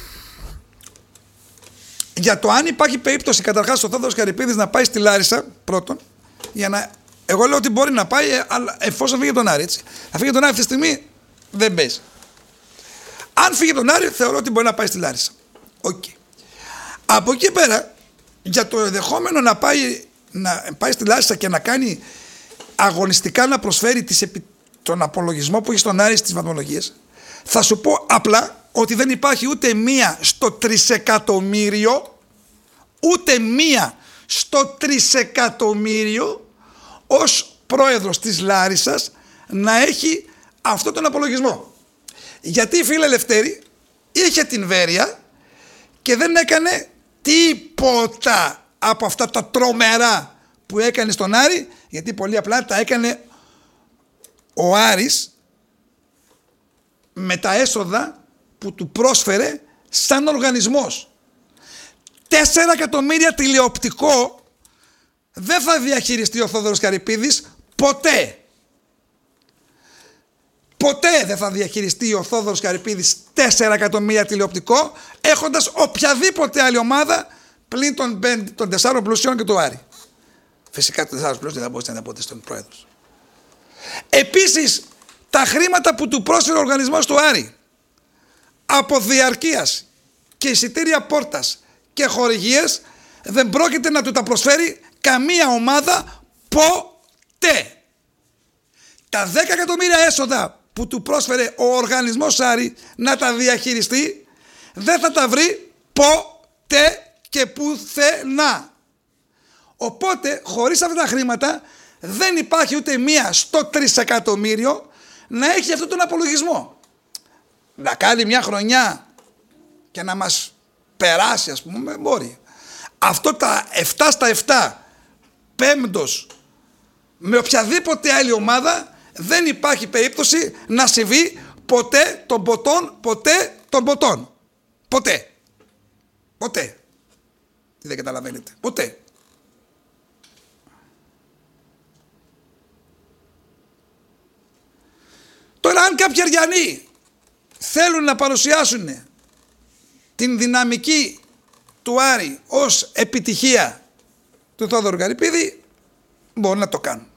για το αν υπάρχει περίπτωση καταρχάς ο Θόδωρος Καρυπίδης να πάει στη Λάρισα, πρώτον, εγώ λέω ότι μπορεί να πάει, αλλά εφόσον φύγει τον Άρη, έτσι. Θα φύγει τον Άρη αυτή τη στιγμή, δεν παίζει. Αν φύγει τον Άρη, θεωρώ ότι μπορεί να πάει στη Λάρισα. Okay. Από εκεί πέρα, για το ενδεχόμενο να πάει στη Λάρισα και να κάνει αγωνιστικά, να προσφέρει τον απολογισμό που έχει στον Άρη στις βαθμολογίες, θα σου πω απλά ότι δεν υπάρχει ούτε μία στο τρισεκατομμύριο, ούτε μία στο τρισεκατομμύριο ως πρόεδρος της Λάρισσας να έχει αυτόν τον απολογισμό. Γιατί, φίλε Λευτέρη, είχε την Βέρεια και δεν έκανε τίποτα από αυτά τα τρομερά που έκανε στον Άρη, γιατί πολύ απλά τα έκανε ο Άρης με τα έσοδα που του πρόσφερε σαν οργανισμός. 4 εκατομμύρια τηλεοπτικό δεν θα διαχειριστεί ο Θόδωρος Καρυπίδης ποτέ. Ποτέ δεν θα διαχειριστεί ο Θόδωρος Καρυπίδης 4 εκατομμύρια τηλεοπτικό έχοντας οποιαδήποτε άλλη ομάδα πλην των 4 πλουσιών και του Άρη. Φυσικά των 4 πλουσιών δεν θα μπορούσε να είναι ποτέ στον πρόεδρος. Επίσης, τα χρήματα που του πρόσφερε ο οργανισμός του Άρη από διαρκείας και εισιτήρια πόρτας και χορηγίες δεν πρόκειται να του τα προσφέρει καμία ομάδα ποτέ. Τα 10 εκατομμύρια έσοδα που του πρόσφερε ο οργανισμός Άρη να τα διαχειριστεί δεν θα τα βρει ποτέ και πουθενά. Οπότε χωρίς αυτά τα χρήματα δεν υπάρχει ούτε μία στο τρισεκατομμύριο να έχει αυτόν τον απολογισμό. Να κάνει μια χρονιά και να μας περάσει, ας πούμε, μπορεί. Αυτό τα 7 στα 7 πέμπτος με οποιαδήποτε άλλη ομάδα δεν υπάρχει περίπτωση να συμβεί ποτέ των ποτών, ποτέ των ποτών. Ποτέ. Ποτέ. Τι δεν καταλαβαίνετε. Ποτέ. Τώρα αν κάποιοι Αριανοί θέλουν να παρουσιάσουν την δυναμική του Άρη ως επιτυχία του Θόδωρου Καρυπίδη, Μπορεί να το κάνουν.